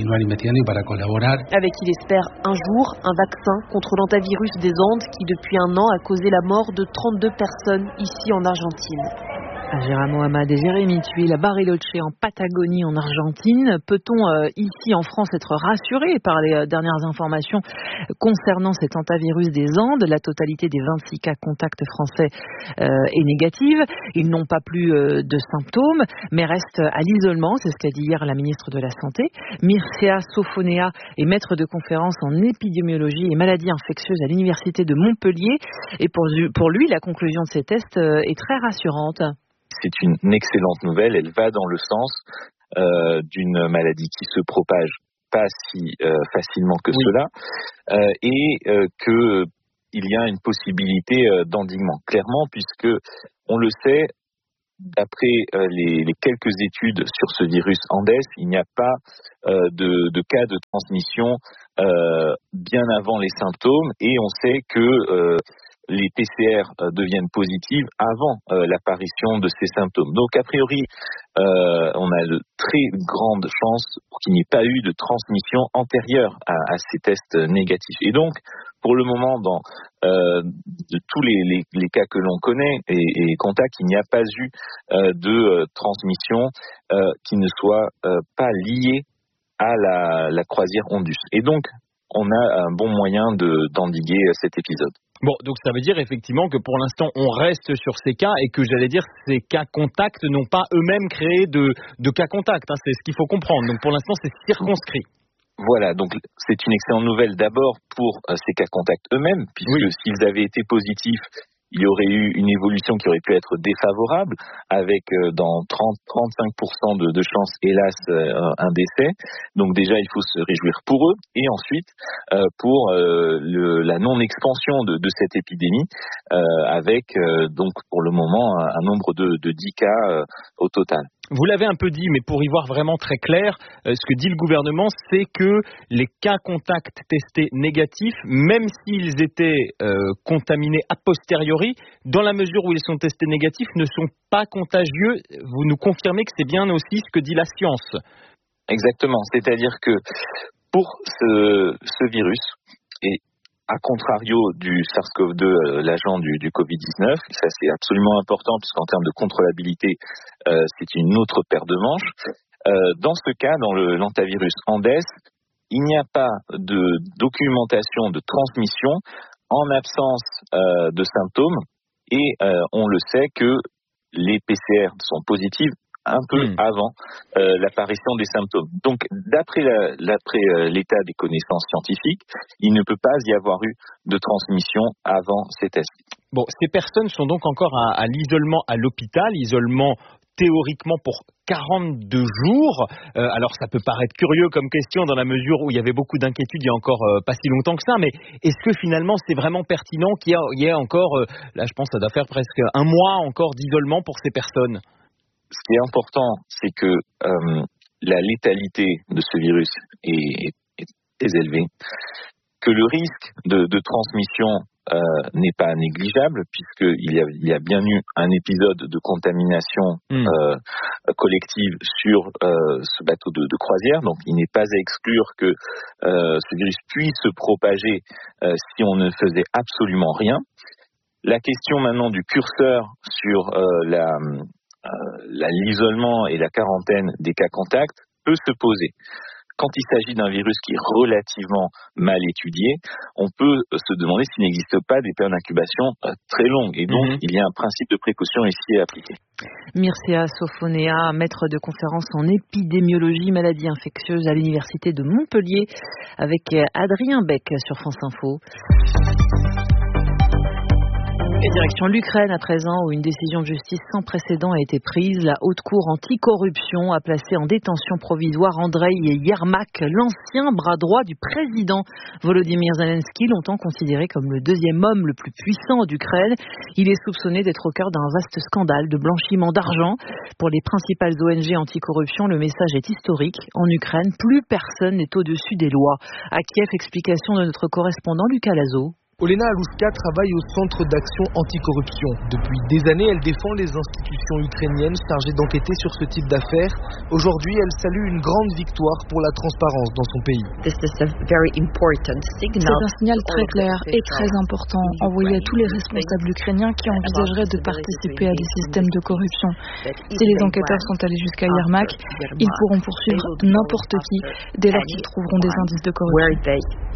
S14: Avec, il espère, un jour, un vaccin contre l'hantavirus des Andes qui, depuis un an, a causé la mort de 32 personnes ici en Argentine.
S3: Gérard Mohamed et Jérémy Tuile à Bariloche en Patagonie en Argentine. Peut-on ici en France être rassuré par les dernières informations concernant cet hantavirus des Andes? La totalité des 26 cas contacts français est négative. Ils n'ont pas plus de symptômes, mais restent à l'isolement. C'est ce qu'a dit hier la ministre de la Santé. Mircea Sofonea est maître de conférence en épidémiologie et maladies infectieuses à l'université de Montpellier. Et pour lui, la conclusion de ces tests est très rassurante.
S16: C'est une excellente nouvelle, elle va dans le sens d'une maladie qui se propage pas si facilement que cela et qu'il y a une possibilité d'endiguement, clairement, puisque on le sait, d'après les quelques études sur ce virus Andes, il n'y a pas de cas de transmission bien avant les symptômes, et on sait que les PCR deviennent positives avant l'apparition de ces symptômes. Donc, a priori, on a de très grandes chances pour qu'il n'y ait pas eu de transmission antérieure à ces tests négatifs. Et donc, pour le moment, dans de tous les cas que l'on connaît et contacts, il n'y a pas eu de transmission qui ne soit pas liée à la croisière Ondus. Et donc, on a un bon moyen d'endiguer cet épisode.
S17: Bon, donc ça veut dire effectivement que pour l'instant, on reste sur ces cas et que j'allais dire ces cas contacts n'ont pas eux-mêmes créé de cas contacts. Hein, c'est ce qu'il faut comprendre. Donc pour l'instant, c'est circonscrit.
S16: Voilà, donc c'est une excellente nouvelle d'abord pour ces cas contacts eux-mêmes, puisque s'ils avaient été positifs, il y aurait eu une évolution qui aurait pu être défavorable, avec dans 30-35% de chances, hélas, un décès. Donc déjà, il faut se réjouir pour eux. Et ensuite, pour la non-expansion de cette épidémie, avec donc pour le moment un nombre de 10 cas au total.
S17: Vous l'avez un peu dit, mais pour y voir vraiment très clair, ce que dit le gouvernement, c'est que les cas contacts testés négatifs, même s'ils étaient contaminés a posteriori, dans la mesure où ils sont testés négatifs, ne sont pas contagieux. Vous nous confirmez que c'est bien aussi ce que dit la science.
S16: Exactement, c'est-à-dire que pour ce virus, et à contrario du SARS-CoV-2, l'agent du Covid-19, ça c'est absolument important puisqu'en termes de contrôlabilité, c'est une autre paire de manches. Dans ce cas, dans l'hantavirus Andes, il n'y a pas de documentation de transmission en absence de symptômes et on le sait que les PCR sont positives un peu avant l'apparition des symptômes. Donc, d'après l'état des connaissances scientifiques, il ne peut pas y avoir eu de transmission avant ces tests.
S17: Bon, ces personnes sont donc encore à l'isolement à l'hôpital, isolement théoriquement pour 42 jours. Alors, ça peut paraître curieux comme question dans la mesure où il y avait beaucoup d'inquiétudes il y a encore pas si longtemps que ça, mais est-ce que finalement c'est vraiment pertinent qu'il y ait encore, là je pense que ça doit faire presque un mois encore d'isolement pour ces personnes?
S16: Ce qui est important, c'est que la létalité de ce virus est très élevée, que le risque de transmission n'est pas négligeable, puisqu'il y a bien eu un épisode de contamination collective sur ce bateau de croisière, donc il n'est pas à exclure que ce virus puisse se propager si on ne faisait absolument rien. La question maintenant du curseur sur l'isolement et la quarantaine des cas contacts peut se poser. quand il s'agit d'un virus qui est relativement mal étudié, on peut se demander s'il n'existe pas des périodes d'incubation très longues. Et donc, il y a un principe de précaution ici à appliquer.
S3: Mircea Sofonea, maître de conférence en épidémiologie maladies infectieuses à l'université de Montpellier, avec Adrien Beck sur France Info. Et direction l'Ukraine à présent, où une décision de justice sans précédent a été prise. La Haute Cour anticorruption a placé en détention provisoire Andrei Yermak, l'ancien bras droit du président Volodymyr Zelensky, longtemps considéré comme le deuxième homme le plus puissant d'Ukraine. Il est soupçonné d'être au cœur d'un vaste scandale de blanchiment d'argent. Pour les principales ONG anticorruption, le message est historique. En Ukraine, plus personne n'est au-dessus des lois. À Kiev, explication de notre correspondant Lucas Lazo.
S18: Olena Alouska travaille au Centre d'action anticorruption. Depuis des années, elle défend les institutions ukrainiennes chargées d'enquêter sur ce type d'affaires. Aujourd'hui, elle salue une grande victoire pour la transparence dans son pays.
S19: C'est un signal très clair et très important envoyé à tous les responsables ukrainiens qui envisageraient de participer à des systèmes de corruption. Si les enquêteurs sont allés jusqu'à Yermak, ils pourront poursuivre n'importe qui dès lors qu'ils trouveront des indices de corruption.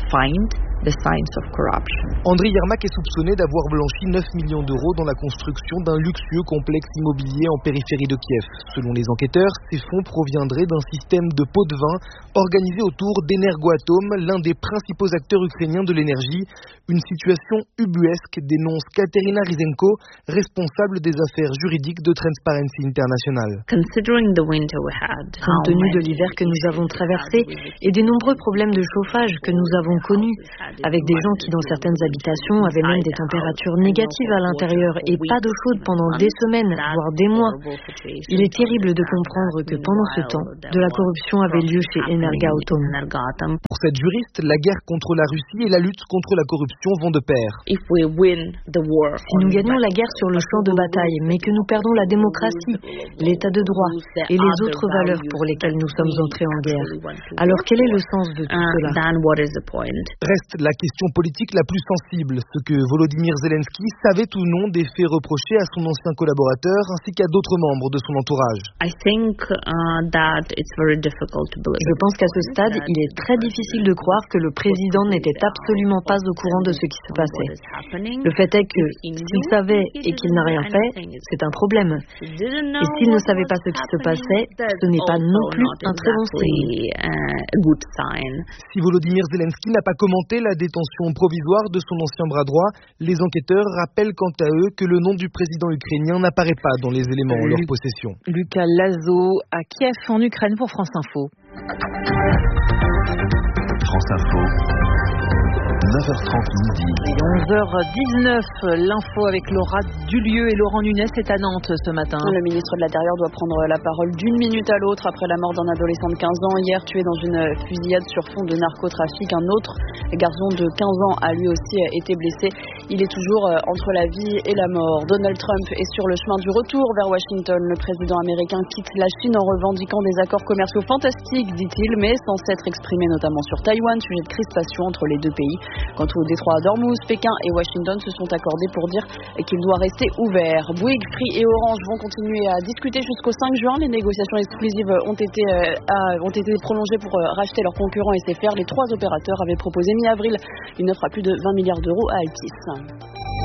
S18: Andrei Yermak est soupçonné d'avoir blanchi 9 millions d'euros dans la construction d'un luxueux complexe immobilier en périphérie de Kiev. Selon les enquêteurs, ces fonds proviendraient d'un système de pots de vin organisé autour d'Energoatom, l'un des principaux acteurs ukrainiens de l'énergie. Une situation ubuesque, dénonce Katerina Ryzenko, responsable des affaires juridiques de Transparency International.
S1: Compte tenu de l'hiver que nous avons traversé et des nombreux problèmes de chauffage que nous avons connus, avec des gens qui dans certaines habitations avaient même des températures négatives à l'intérieur et pas d'eau chaude pendant des semaines, voire des mois. Il est terrible de comprendre que pendant ce temps, de la corruption avait lieu chez Energoatom.
S18: Pour cette juriste, la guerre contre la Russie et la lutte contre la corruption vont de pair.
S1: Si nous gagnons la guerre sur le champ de bataille, mais que nous perdons la démocratie, l'état de droit et les autres valeurs pour lesquelles nous sommes entrés en guerre, alors quel est le sens de tout cela?
S18: Reste la question politique la plus sensible, ce que Volodymyr Zelensky savait ou non des faits reprochés à son ancien collaborateur ainsi qu'à d'autres membres de son entourage.
S1: Je pense qu'à ce stade, il est très difficile de croire que le président n'était absolument pas au courant de ce qui se passait. Le fait est que s'il savait et qu'il n'a rien fait, c'est un problème. Et s'il ne savait pas ce qui se passait, ce n'est pas non plus un très bon signe.
S18: Si Volodymyr Zelensky n'a pas commenté la détention provisoire de son ancien bras droit, les enquêteurs rappellent quant à eux que le nom du président ukrainien n'apparaît pas dans les éléments en leur possession.
S3: Lucas Lazo à Kiev en Ukraine pour France Info.
S5: France Info. 9h30 midi.
S3: 11h19, l'info avec Laura Dulieu et Laurent Nunez est à Nantes ce matin.
S9: Le ministre de l'Intérieur doit prendre la parole d'une minute à l'autre après la mort d'un adolescent de 15 ans hier tué dans une fusillade sur fond de narcotrafic. Un autre garçon de 15 ans a lui aussi été blessé. Il est toujours entre la vie et la mort. Donald Trump est sur le chemin du retour vers Washington. Le président américain quitte la Chine en revendiquant des accords commerciaux fantastiques, dit-il, mais sans s'être exprimé notamment sur Taïwan, sujet de crispation entre les deux pays. Quant au détroit d'Ormuz, Pékin et Washington se sont accordés pour dire qu'il doit rester ouvert. Bouygues, Free et Orange vont continuer à discuter jusqu'au 5 juin. Les négociations exclusives ont été prolongées pour racheter leurs concurrents SFR. Les trois opérateurs avaient proposé mi-avril une offre à plus de 20 milliards d'euros à Altis.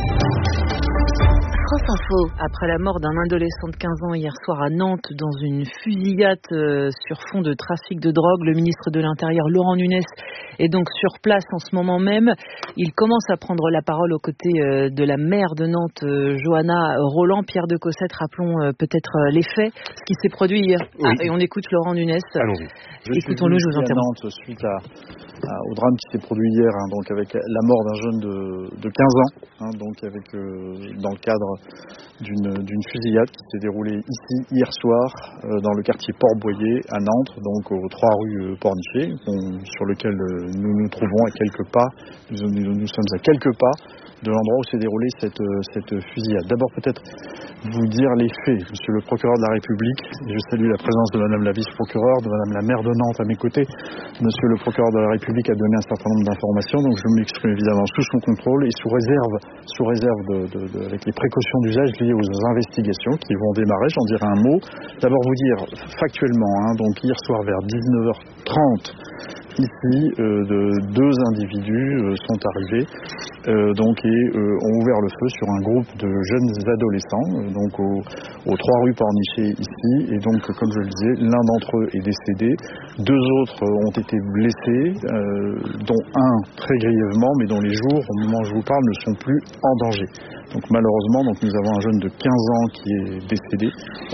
S3: Après la mort d'un adolescent de 15 ans hier soir à Nantes dans une fusillade sur fond de trafic de drogue, le ministre de l'Intérieur Laurent Nunez est donc sur place en ce moment même. Il commence à prendre la parole aux côtés de la maire de Nantes, Johanna Roland. Pierre de Cossette, rappelons peut-être les faits, ce qui s'est produit hier. Oui. Et on écoute Laurent Nunez.
S20: Allons-y.
S3: Écoutons-le, je vous interromps.
S20: Nantes, suite au drame qui s'est produit hier, donc avec la mort d'un jeune de 15 ans, donc avec dans le cadre d'une fusillade qui s'est déroulée ici hier soir dans le quartier Port-Boyer à Nantes, donc aux 3 rues Pornichet, sur lequel nous nous trouvons à quelques pas. Nous sommes à quelques pas de l'endroit où s'est déroulée cette fusillade. D'abord peut-être vous dire les faits. Monsieur le procureur de la République, je salue la présence de madame la vice-procureure, de madame la maire de Nantes à mes côtés. Monsieur le procureur de la République a donné un certain nombre d'informations, donc je m'exprime évidemment sous son contrôle et sous réserve avec les précautions d'usage liées aux investigations qui vont démarrer. J'en dirai un mot. D'abord vous dire factuellement, donc hier soir vers 19h30, ici, deux individus sont arrivés ont ouvert le feu sur un groupe de jeunes adolescents, aux 3 rues Pornichet ici, et donc comme je le disais, l'un d'entre eux est décédé, 2 autres ont été blessés, dont un très grièvement, mais dont les jours, au moment où je vous parle, ne sont plus en danger. Donc malheureusement, nous avons un jeune de 15 ans qui est décédé.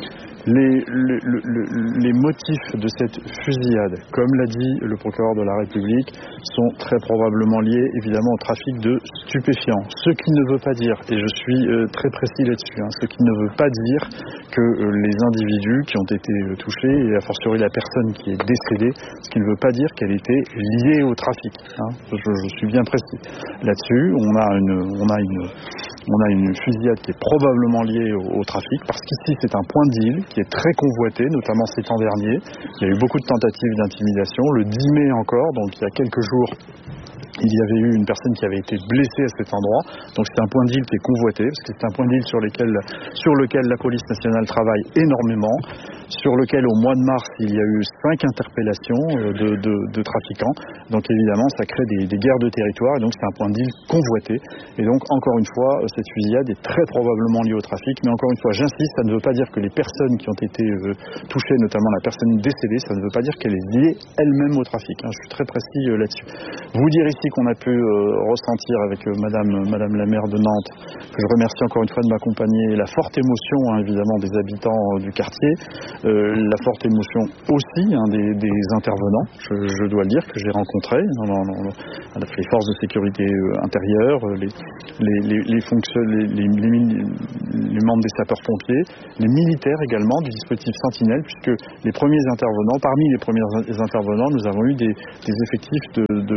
S20: Les motifs de cette fusillade, comme l'a dit le procureur de la République, sont très probablement liés évidemment au trafic de stupéfiants. Ce qui ne veut pas dire, et je suis très précis là-dessus, ce qui ne veut pas dire que les individus qui ont été touchés, et a fortiori la personne qui est décédée, ce qui ne veut pas dire qu'elle était liée au trafic. Je suis bien précis. Là-dessus, on a une fusillade qui est probablement liée au trafic, parce qu'ici c'est un point de deal qui est très convoité, notamment ces temps derniers. Il y a eu beaucoup de tentatives d'intimidation. Le 10 mai encore, donc il y a quelques jours, il y avait eu une personne qui avait été blessée à cet endroit. Donc c'est un point de deal qui est convoité, parce que c'est un point de deal sur lequel la police nationale travaille énormément, sur lequel au mois de mars il y a eu 5 interpellations de trafiquants. Donc évidemment ça crée des guerres de territoire, et donc c'est un point de deal convoité. Et donc encore une fois, cette fusillade est très probablement liée au trafic, mais encore une fois j'insiste, ça ne veut pas dire que les personnes qui ont été touchées, notamment la personne décédée, ça ne veut pas dire qu'elle est liée elle-même au trafic. Je suis très précis là-dessus. Vous dire ici qu'on a pu ressentir avec madame la maire de Nantes, que je remercie encore une fois de m'accompagner, la forte émotion évidemment des habitants du quartier, la forte émotion aussi des intervenants, je dois le dire, que j'ai rencontrés, les forces de sécurité intérieure, les membres des sapeurs-pompiers, les militaires également du dispositif Sentinelle, puisque parmi les premiers intervenants, nous avons eu des effectifs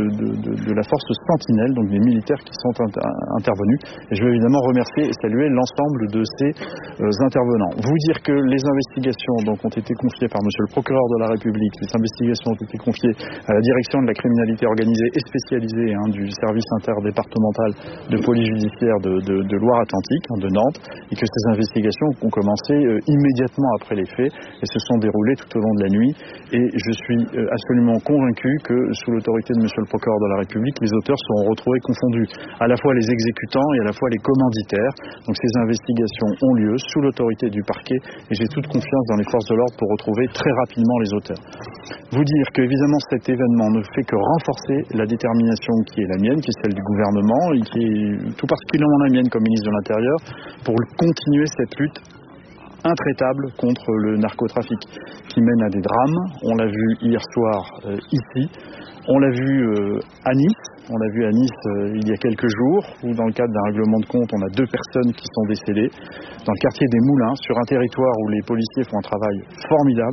S20: de la force Sentinelle, donc des militaires qui sont intervenus. Et je veux évidemment remercier et saluer l'ensemble de ces intervenants. Vous dire que les investigations ont été confiées par monsieur le procureur de la République, les investigations ont été confiées à la direction de la criminalité organisée et spécialisée du service interdépartemental de police judiciaire de Loire-Atlantique, de Nantes, et que ces investigations ont commencé immédiatement après les faits et se sont déroulées tout au long de la nuit. Et je suis absolument convaincu que sous l'autorité de monsieur le procureur de la République, les auteurs seront retrouvés confondus, à la fois les exécutants et à la fois les commanditaires. Donc ces investigations ont lieu sous l'autorité du parquet, et j'ai toute confiance dans les forces de l'ordre pour retrouver très rapidement les auteurs. Vous dire que évidemment cet événement ne fait que renforcer la détermination qui est la mienne, qui est celle du gouvernement, et qui est tout particulièrement la mienne comme ministre de l'Intérieur, pour continuer cette lutte intraitable contre le narcotrafic qui mène à des drames. On l'a vu hier soir ici, on l'a vu à Nice. On l'a vu à Nice il y a quelques jours, où dans le cadre d'un règlement de compte, on a 2 personnes qui sont décédées. Dans le quartier des Moulins, sur un territoire où les policiers font un travail formidable.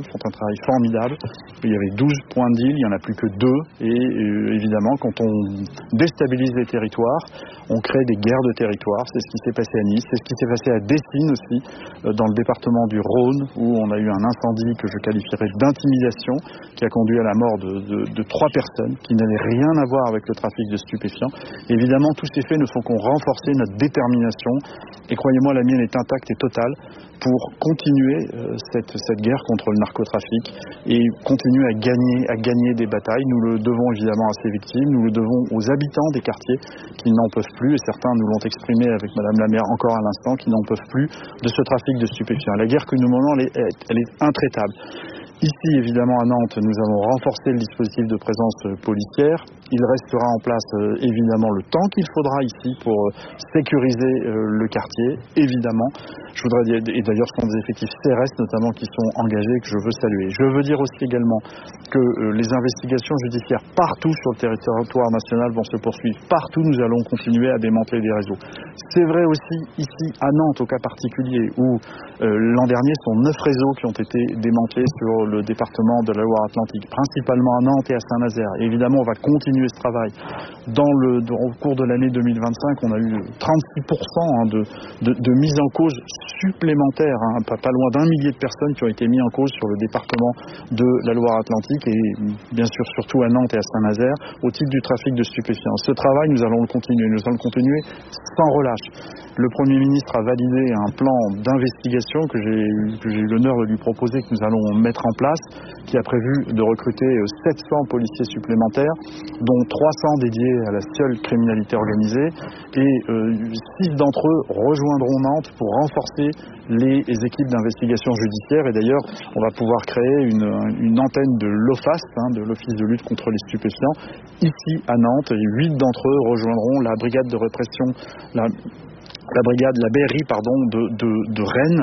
S20: Il y avait 12 points de deal, il n'y en a plus que 2. Et évidemment, quand on déstabilise les territoires, on crée des guerres de territoire. C'est ce qui s'est passé à Nice, c'est ce qui s'est passé à Dessines aussi, dans le département du Rhône, où on a eu un incendie que je qualifierais d'intimidation, qui a conduit à la mort de 3 personnes, qui n'avaient rien à voir avec le trafic de stupéfiants. Et évidemment, tous ces faits ne font qu'on renforcer notre détermination, et croyez-moi, la mienne est intacte et totale, pour continuer cette guerre contre le narcotrafic et continuer à gagner des batailles. Nous le devons évidemment à ces victimes, nous le devons aux habitants des quartiers qui n'en peuvent plus, et certains nous l'ont exprimé avec madame la maire encore à l'instant, qui n'en peuvent plus de ce trafic de stupéfiants. La guerre que nous menons, elle est intraitable. Ici, évidemment, à Nantes, nous avons renforcé le dispositif de présence policière. Il restera en place, évidemment, le temps qu'il faudra ici pour sécuriser le quartier, évidemment. Je voudrais dire, et d'ailleurs, ce sont des effectifs CRS, notamment, qui sont engagés, que je veux saluer. Je veux dire aussi également que les investigations judiciaires partout sur le territoire national vont se poursuivre. Partout, nous allons continuer à démanteler des réseaux. C'est vrai aussi ici à Nantes, au cas particulier, où l'an dernier, ce sont 9 réseaux qui ont été démantelés sur le département de la Loire-Atlantique, principalement à Nantes et à Saint-Nazaire. Et évidemment, on va continuer ce travail. Au cours de l'année 2025, on a eu 36% de mise en cause supplémentaire, pas loin d'1 millier de personnes qui ont été mises en cause sur le département de la Loire-Atlantique et bien sûr surtout à Nantes et à Saint-Nazaire au titre du trafic de stupéfiants. Ce travail, nous allons le continuer sans relâche. Le Premier ministre a validé un plan d'investigation que j'ai eu l'honneur de lui proposer, que nous allons mettre en place, qui a prévu de recruter 700 policiers supplémentaires, dont 300 dédiés à la seule criminalité organisée, et 6 d'entre eux rejoindront Nantes pour renforcer les équipes d'investigation judiciaire. Et d'ailleurs, on va pouvoir créer une antenne de l'OFAS, de l'Office de lutte contre les stupéfiants, ici à Nantes. Et 8 d'entre eux rejoindront la brigade de répression, la BRI de Rennes.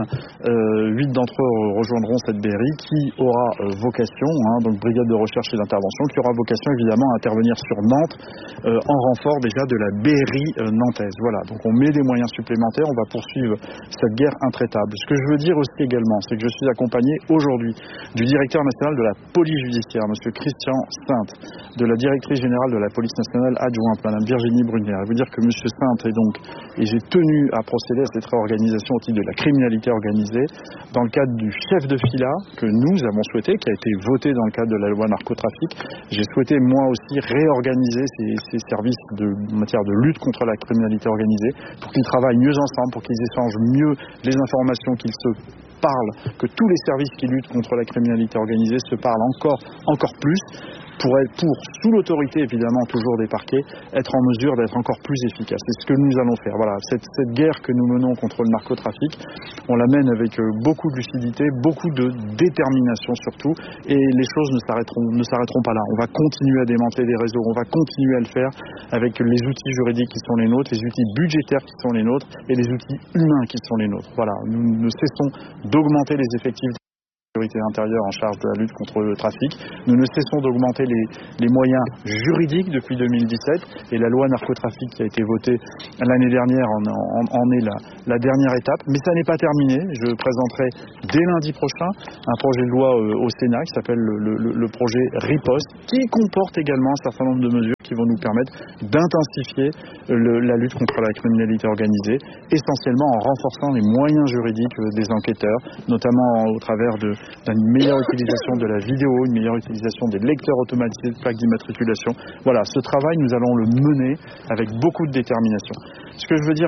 S20: 8 d'entre eux rejoindront cette BRI qui aura vocation, donc brigade de recherche et d'intervention, qui aura vocation évidemment à intervenir sur Nantes en renfort déjà de la BRI nantaise. Voilà, donc on met des moyens supplémentaires, on va poursuivre cette guerre intraitable. Ce que je veux dire aussi également, c'est que je suis accompagné aujourd'hui du directeur national de la police judiciaire, monsieur Christian Sainte, de la directrice générale de la police nationale adjointe, madame Virginie Brunière. Je veux dire que monsieur Sainte et j'ai tenu à procéder à cette réorganisation au titre de la criminalité organisée dans le cadre du chef de fila que nous avons souhaité, qui a été voté dans le cadre de la loi narcotrafic. J'ai souhaité moi aussi réorganiser ces services en matière de lutte contre la criminalité organisée pour qu'ils travaillent mieux ensemble, pour qu'ils échangent mieux les informations, qu'ils se parlent, que tous les services qui luttent contre la criminalité organisée se parlent encore plus pour, sous l'autorité évidemment toujours des parquets, être en mesure d'être encore plus efficace. C'est ce que nous allons faire. Voilà, cette guerre que nous menons contre le narcotrafic, on la mène avec beaucoup de lucidité, beaucoup de détermination surtout, et les choses ne s'arrêteront pas là. On va continuer à démanteler des réseaux, on va continuer à le faire avec les outils juridiques qui sont les nôtres, les outils budgétaires qui sont les nôtres et les outils humains qui sont les nôtres. Voilà, nous ne cessons d'augmenter les effectifs de la sécurité intérieure en charge de la lutte contre le trafic. Nous ne cessons d'augmenter les moyens juridiques depuis 2017 et la loi narcotrafic qui a été votée l'année dernière en est la dernière étape. Mais ça n'est pas terminé. Je présenterai dès lundi prochain un projet de loi au Sénat qui s'appelle le projet Riposte, qui comporte également un certain nombre de mesures qui vont nous permettre d'intensifier la lutte contre la criminalité organisée, essentiellement en renforçant les moyens juridiques des enquêteurs, notamment au travers d'une meilleure utilisation de la vidéo, une meilleure utilisation des lecteurs automatisés de plaques d'immatriculation. Voilà, ce travail, nous allons le mener avec beaucoup de détermination. Ce que je veux dire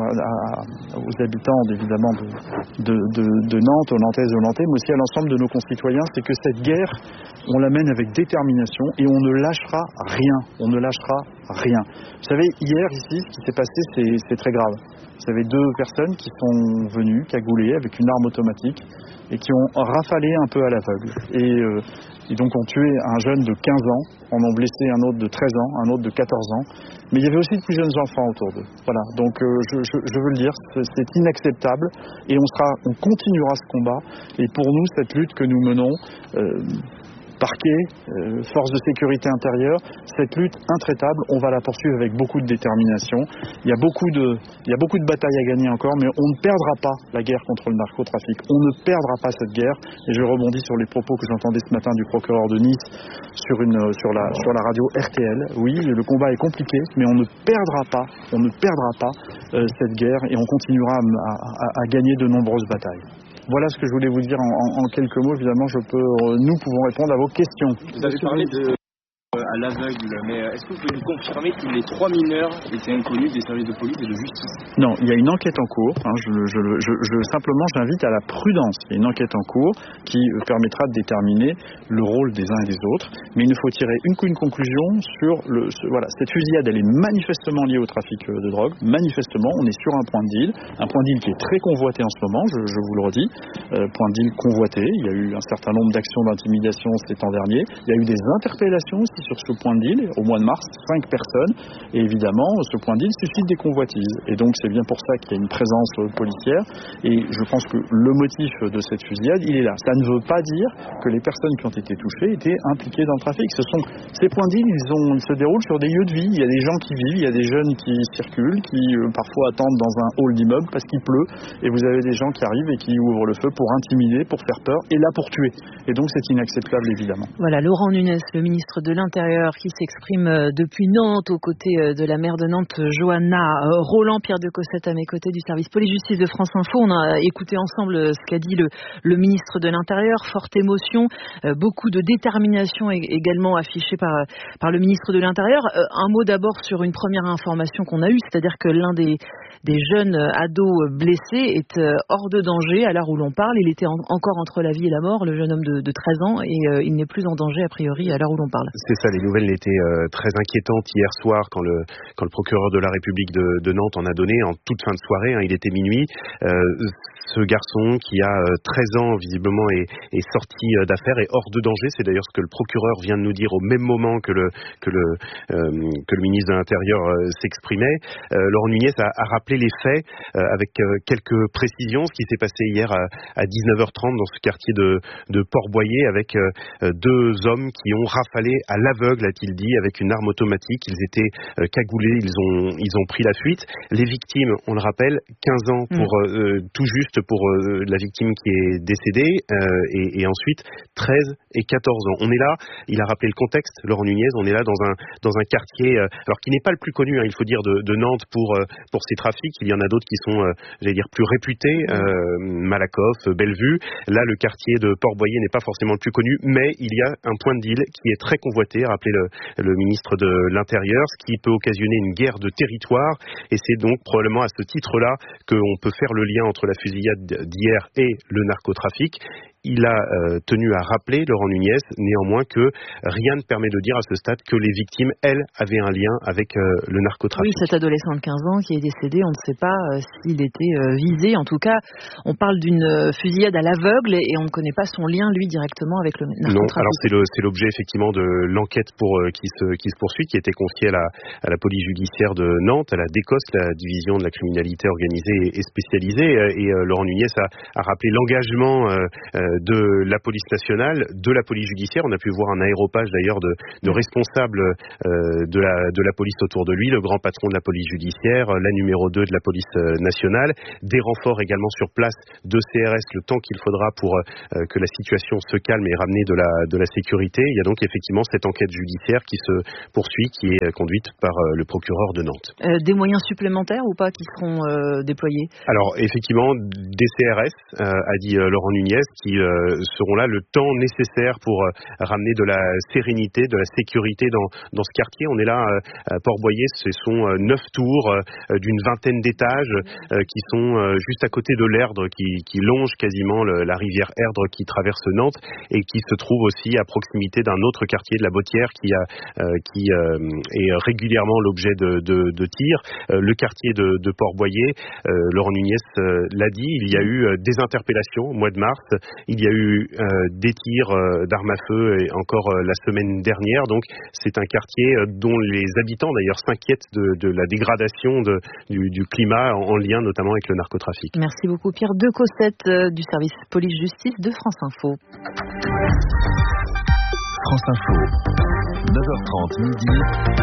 S20: aux habitants, évidemment, de Nantes, aux Nantaises et aux Nantais, mais aussi à l'ensemble de nos concitoyens, c'est que cette guerre, on la mène avec détermination et on ne lâchera rien. On ne lâchera rien. Vous savez, hier, ici, ce qui s'est passé, c'est très grave. Vous avez 2 personnes qui sont venues cagoulées avec une arme automatique et qui ont rafalé un peu à l'aveugle. Et donc ont tué un jeune de 15 ans, en ont blessé un autre de 13 ans, un autre de 14 ans. Mais il y avait aussi de plus jeunes enfants autour d'eux. Voilà, donc je veux le dire, c'est inacceptable et on continuera ce combat. Et pour nous, cette lutte que nous menons, parquet, forces de sécurité intérieure, cette lutte intraitable, on va la poursuivre avec beaucoup de détermination. Il y a beaucoup de batailles à gagner encore, mais on ne perdra pas la guerre contre le narcotrafic. On ne perdra pas cette guerre. Et je rebondis sur les propos que j'entendais ce matin du procureur de Nice sur la radio RTL. Oui, le combat est compliqué, mais on ne perdra pas cette guerre et on continuera à gagner de nombreuses batailles. Voilà ce que je voulais vous dire en quelques mots. Évidemment, nous pouvons répondre à vos questions.
S21: Vous avez parlé à l'aveugle, mais est-ce que vous pouvez nous confirmer que les 3 mineurs étaient inconnus des services de police et de justice?
S20: Non, il y a une enquête en cours. Simplement, j'invite à la prudence. Il y a une enquête en cours qui permettra de déterminer le rôle des uns et des autres. Mais il nous faut tirer une conclusion sur cette fusillade. Elle est manifestement liée au trafic de drogue. Manifestement, on est sur un point de deal qui est très convoité en ce moment. Je vous le redis, point de deal convoité. Il y a eu un certain nombre d'actions d'intimidation ces temps derniers. Il y a eu des interpellations aussi sur ce point de deal au mois de mars, 5 personnes, et évidemment ce point de deal suscite des convoitises. Et donc c'est bien pour ça qu'il y a une présence policière, et je pense que le motif de cette fusillade, il est là. Ça ne veut pas dire que les personnes qui ont été touchées étaient impliquées dans le trafic. Ces points de deal, ils se déroulent sur des lieux de vie. Il y a des gens qui vivent, il y a des jeunes qui circulent, qui parfois attendent dans un hall d'immeuble parce qu'il pleut, et vous avez des gens qui arrivent et qui ouvrent le feu pour intimider, pour faire peur, et là pour tuer. Et donc c'est inacceptable évidemment.
S3: Voilà, Laurent Nunez, le ministre de l'Intérieur, qui s'exprime depuis Nantes aux côtés de la maire de Nantes, Johanna Roland. Pierre de Cossette à mes côtés du service police-justice de France Info. On a écouté ensemble ce qu'a dit le ministre de l'Intérieur. Forte émotion, beaucoup de détermination également affichée par le ministre de l'Intérieur. Un mot d'abord sur une première information qu'on a eue, c'est-à-dire que l'un des jeunes ados blessés est hors de danger à l'heure où l'on parle. Il était encore entre la vie et la mort, le jeune homme de 13 ans, et il n'est plus en danger a priori à l'heure où l'on parle.
S6: C'est ça, les nouvelles étaient très inquiétantes hier soir quand le procureur de la République de Nantes en a donné en toute fin de soirée, il était minuit. Ce garçon qui a 13 ans visiblement est sorti d'affaire, est hors de danger. C'est d'ailleurs ce que le procureur vient de nous dire au même moment que le ministre de l'Intérieur s'exprimait. Laurent Nunez a rappelé les faits avec quelques précisions. Ce qui s'est passé hier à 19h30 dans ce quartier de Port-Boyer avec 2 hommes qui ont rafalé à l'aveugle, a-t-il dit, avec une arme automatique. Ils étaient cagoulés, ils ont pris la fuite. Les victimes, on le rappelle, 15 ans pour tout juste pour la victime qui est décédée et ensuite 13 et 14 ans. On est là, il a rappelé le contexte, Laurent Nunez, on est là dans un quartier alors qui n'est pas le plus connu, il faut dire, de Nantes pour ses trafics. Il y en a d'autres qui sont, plus réputés, Malakoff, Bellevue. Là, le quartier de Port-Boyer n'est pas forcément le plus connu, mais il y a un point de deal qui est très convoité, rappelé le ministre de l'Intérieur, ce qui peut occasionner une guerre de territoire, et c'est donc probablement à ce titre-là qu'on peut faire le lien entre la fusillade d'hier et le narcotrafic. Il a tenu à rappeler, Laurent Nunez, néanmoins, que rien ne permet de dire à ce stade que les victimes, elles, avaient un lien avec le narcotrafic.
S3: Oui, cet adolescent de 15 ans qui est décédé, on ne sait pas s'il était visé. En tout cas, on parle d'une fusillade à l'aveugle et on ne connaît pas son lien, lui, directement avec le narcotrafic.
S6: Non, alors c'est l'objet, effectivement, de l'enquête qui se poursuit, qui était confiée à la police judiciaire de Nantes, à la DECOS, la division de la criminalité organisée et spécialisée. Et Laurent Nunez a rappelé l'engagement de la police nationale, de la police judiciaire. On a pu voir un aéropage d'ailleurs de responsables de la police autour de lui, le grand patron de la police judiciaire, la numéro 2 de la police nationale, des renforts également sur place de CRS le temps qu'il faudra pour que la situation se calme et ramener de la sécurité. Il y a donc effectivement cette enquête judiciaire qui se poursuit, qui est conduite par le procureur de Nantes.
S3: Des moyens supplémentaires ou pas qui seront déployés? Alors
S6: effectivement, des CRS, a dit Laurent Nunez, qui seront là le temps nécessaire pour ramener de la sérénité, de la sécurité dans ce quartier. On est là à Port-Boyer, ce sont 9 tours d'une vingtaine d'étages qui sont juste à côté de l'Erdre, qui longe quasiment la rivière Erdre qui traverse Nantes et qui se trouve aussi à proximité d'un autre quartier de la Bottière qui est régulièrement l'objet de tirs. Le quartier de Port-Boyer, Laurent Nunez l'a dit, il y a eu des interpellations au mois de mars. Il y a eu des tirs d'armes à feu et encore la semaine dernière. Donc c'est un quartier dont les habitants d'ailleurs s'inquiètent de la dégradation du climat en lien notamment avec le narcotrafic.
S3: Merci beaucoup Pierre de Cossette du service police-justice de France Info.
S5: France Info, 9h30 midi.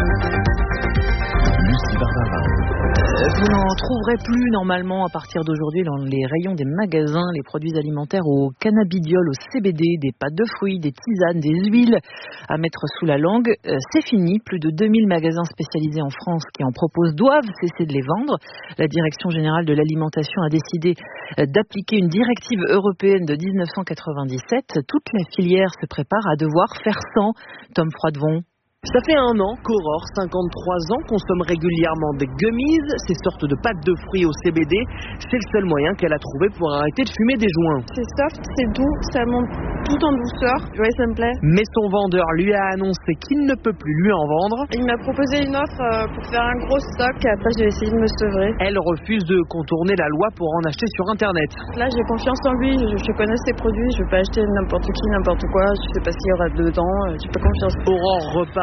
S5: Lucie Barbarin.
S3: Vous n'en trouverez plus normalement à partir d'aujourd'hui dans les rayons des magasins les produits alimentaires au cannabidiol, au CBD, des pâtes de fruits, des tisanes, des huiles à mettre sous la langue. C'est fini, plus de 2000 magasins spécialisés en France qui en proposent doivent cesser de les vendre. La Direction générale de l'alimentation a décidé d'appliquer une directive européenne de 1997. Toute la filière se prépare à devoir faire sans. Tom Froidevon.
S22: Ça fait 1 an qu'Aurore, 53 ans, consomme régulièrement des gummies, ces sortes de pâtes de fruits au CBD. C'est le seul moyen qu'elle a trouvé pour arrêter de fumer des joints.
S23: C'est soft, c'est doux, ça monte tout en douceur. Ouais, ça me plaît.
S22: Mais son vendeur lui a annoncé qu'il ne peut plus lui en vendre.
S23: Il m'a proposé une offre pour faire un gros stock. Après, j'ai essayé de me sevrer.
S22: Elle refuse de contourner la loi pour en acheter sur Internet.
S23: Là, j'ai confiance en lui. Je connais ses produits. Je ne vais pas acheter n'importe qui, n'importe quoi. Je ne sais pas s'il y aura dedans. J'ai pas confiance.
S22: Aurore repart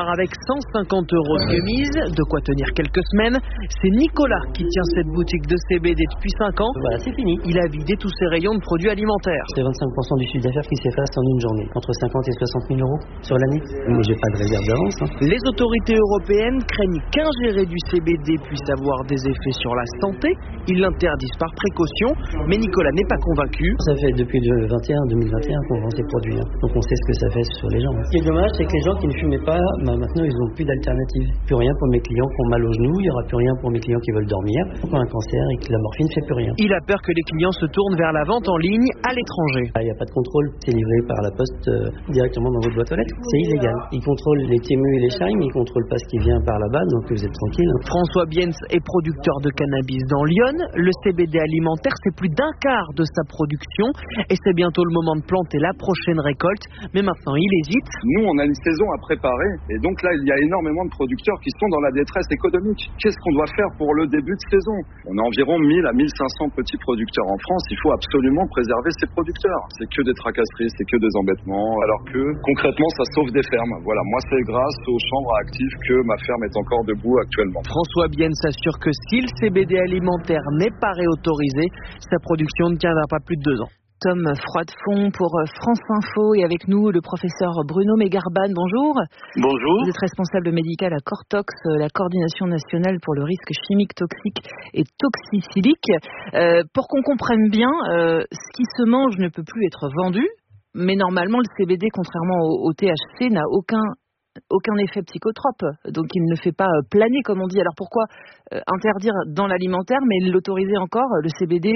S22: repart avec 150 € de gummies, de quoi tenir quelques semaines. C'est Nicolas qui tient cette boutique de CBD depuis 5 ans.
S4: Voilà, c'est fini.
S22: Il a vidé tous ses rayons de produits alimentaires.
S4: C'est 25% du chiffre d'affaires qui s'efface en une journée, entre 50 et 60 000 € sur l'année. Mais j'ai pas de réserve d'avance.
S22: Les autorités européennes craignent qu'ingérer du CBD puisse avoir des effets sur la santé. Ils l'interdisent par précaution, mais Nicolas n'est pas convaincu.
S4: Ça fait depuis 2021 qu'on vend ces produits, donc on sait ce que ça fait sur les gens. Ce qui est dommage, c'est que les gens qui ne fumaient pas, maintenant ils n'ont plus d'alternative. Plus rien pour mes clients qui ont mal aux genoux, il n'y aura plus rien pour mes clients qui veulent dormir, qui ont un cancer et que la morphine ne fait plus rien.
S22: Il a peur que les clients se tournent vers la vente en ligne à l'étranger.
S4: Il n'y a pas de contrôle, c'est livré par la poste directement dans votre boîte aux lettres. C'est illégal. Ils contrôlent les TMU et les Scheim, ils ne contrôlent pas ce qui vient par là-bas, donc vous êtes tranquille.
S22: François Biens est producteur de cannabis dans Lyon. Le CBD alimentaire, c'est plus d'un quart de sa production et c'est bientôt le moment de planter la prochaine récolte. Mais maintenant, il hésite.
S7: Nous, on a une saison à préparer et donc là, il y a énormément de producteurs qui sont dans la détresse économique. Qu'est-ce qu'on doit faire pour le début de saison? On a environ 1000 à 1500 petits producteurs en France. Il faut absolument préserver ces producteurs. C'est que des tracasseries, c'est que des embêtements, alors que concrètement, ça sauve des fermes. Voilà, moi, c'est grâce aux chambres actives que ma ferme est encore debout actuellement.
S22: François Bienne s'assure que si le CBD alimentaire n'est pas réautorisé, sa production ne tiendra pas plus de 2 ans.
S3: Tom Froidefond pour France Info et avec nous le professeur Bruno Mégarban. Bonjour.
S8: Bonjour.
S3: Vous êtes responsable médical à Cortox, la coordination nationale pour le risque chimique, toxique et toxicilique. Pour qu'on comprenne bien, ce qui se mange ne peut plus être vendu, mais normalement le CBD, contrairement au THC, n'a aucun effet psychotrope, donc il ne fait pas planer comme on dit. Alors pourquoi interdire dans l'alimentaire mais l'autoriser encore, le CBD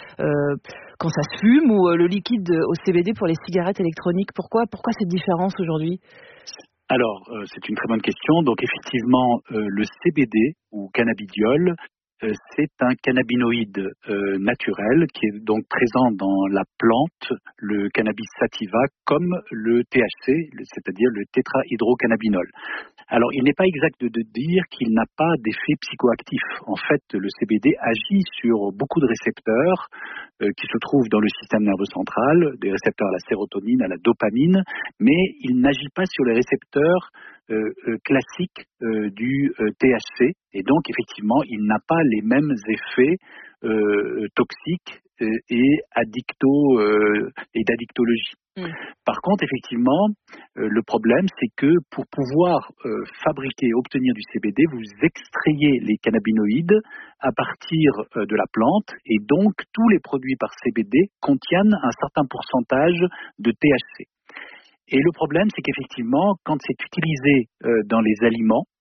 S3: quand ça se fume ou le liquide au CBD pour les cigarettes électroniques? Pourquoi cette différence aujourd'hui?
S8: Alors c'est une très bonne question. Donc effectivement le CBD ou cannabidiol, c'est un cannabinoïde naturel qui est donc présent dans la plante, le cannabis sativa, comme le THC, c'est-à-dire le tétrahydrocannabinol. Alors, il n'est pas exact de dire qu'il n'a pas d'effet psychoactif. En fait, le CBD agit sur beaucoup de récepteurs qui se trouvent dans le système nerveux central, des récepteurs à la sérotonine, à la dopamine, mais il n'agit pas sur les récepteurs classique du THC et donc effectivement il n'a pas les mêmes effets toxiques et d'addictologie. Par contre effectivement le problème c'est que pour pouvoir fabriquer et obtenir du CBD vous extrayez les cannabinoïdes à partir de la plante et donc tous les produits par CBD contiennent un certain pourcentage de THC. Et le problème, c'est qu'effectivement, quand c'est utilisé dans les aliments,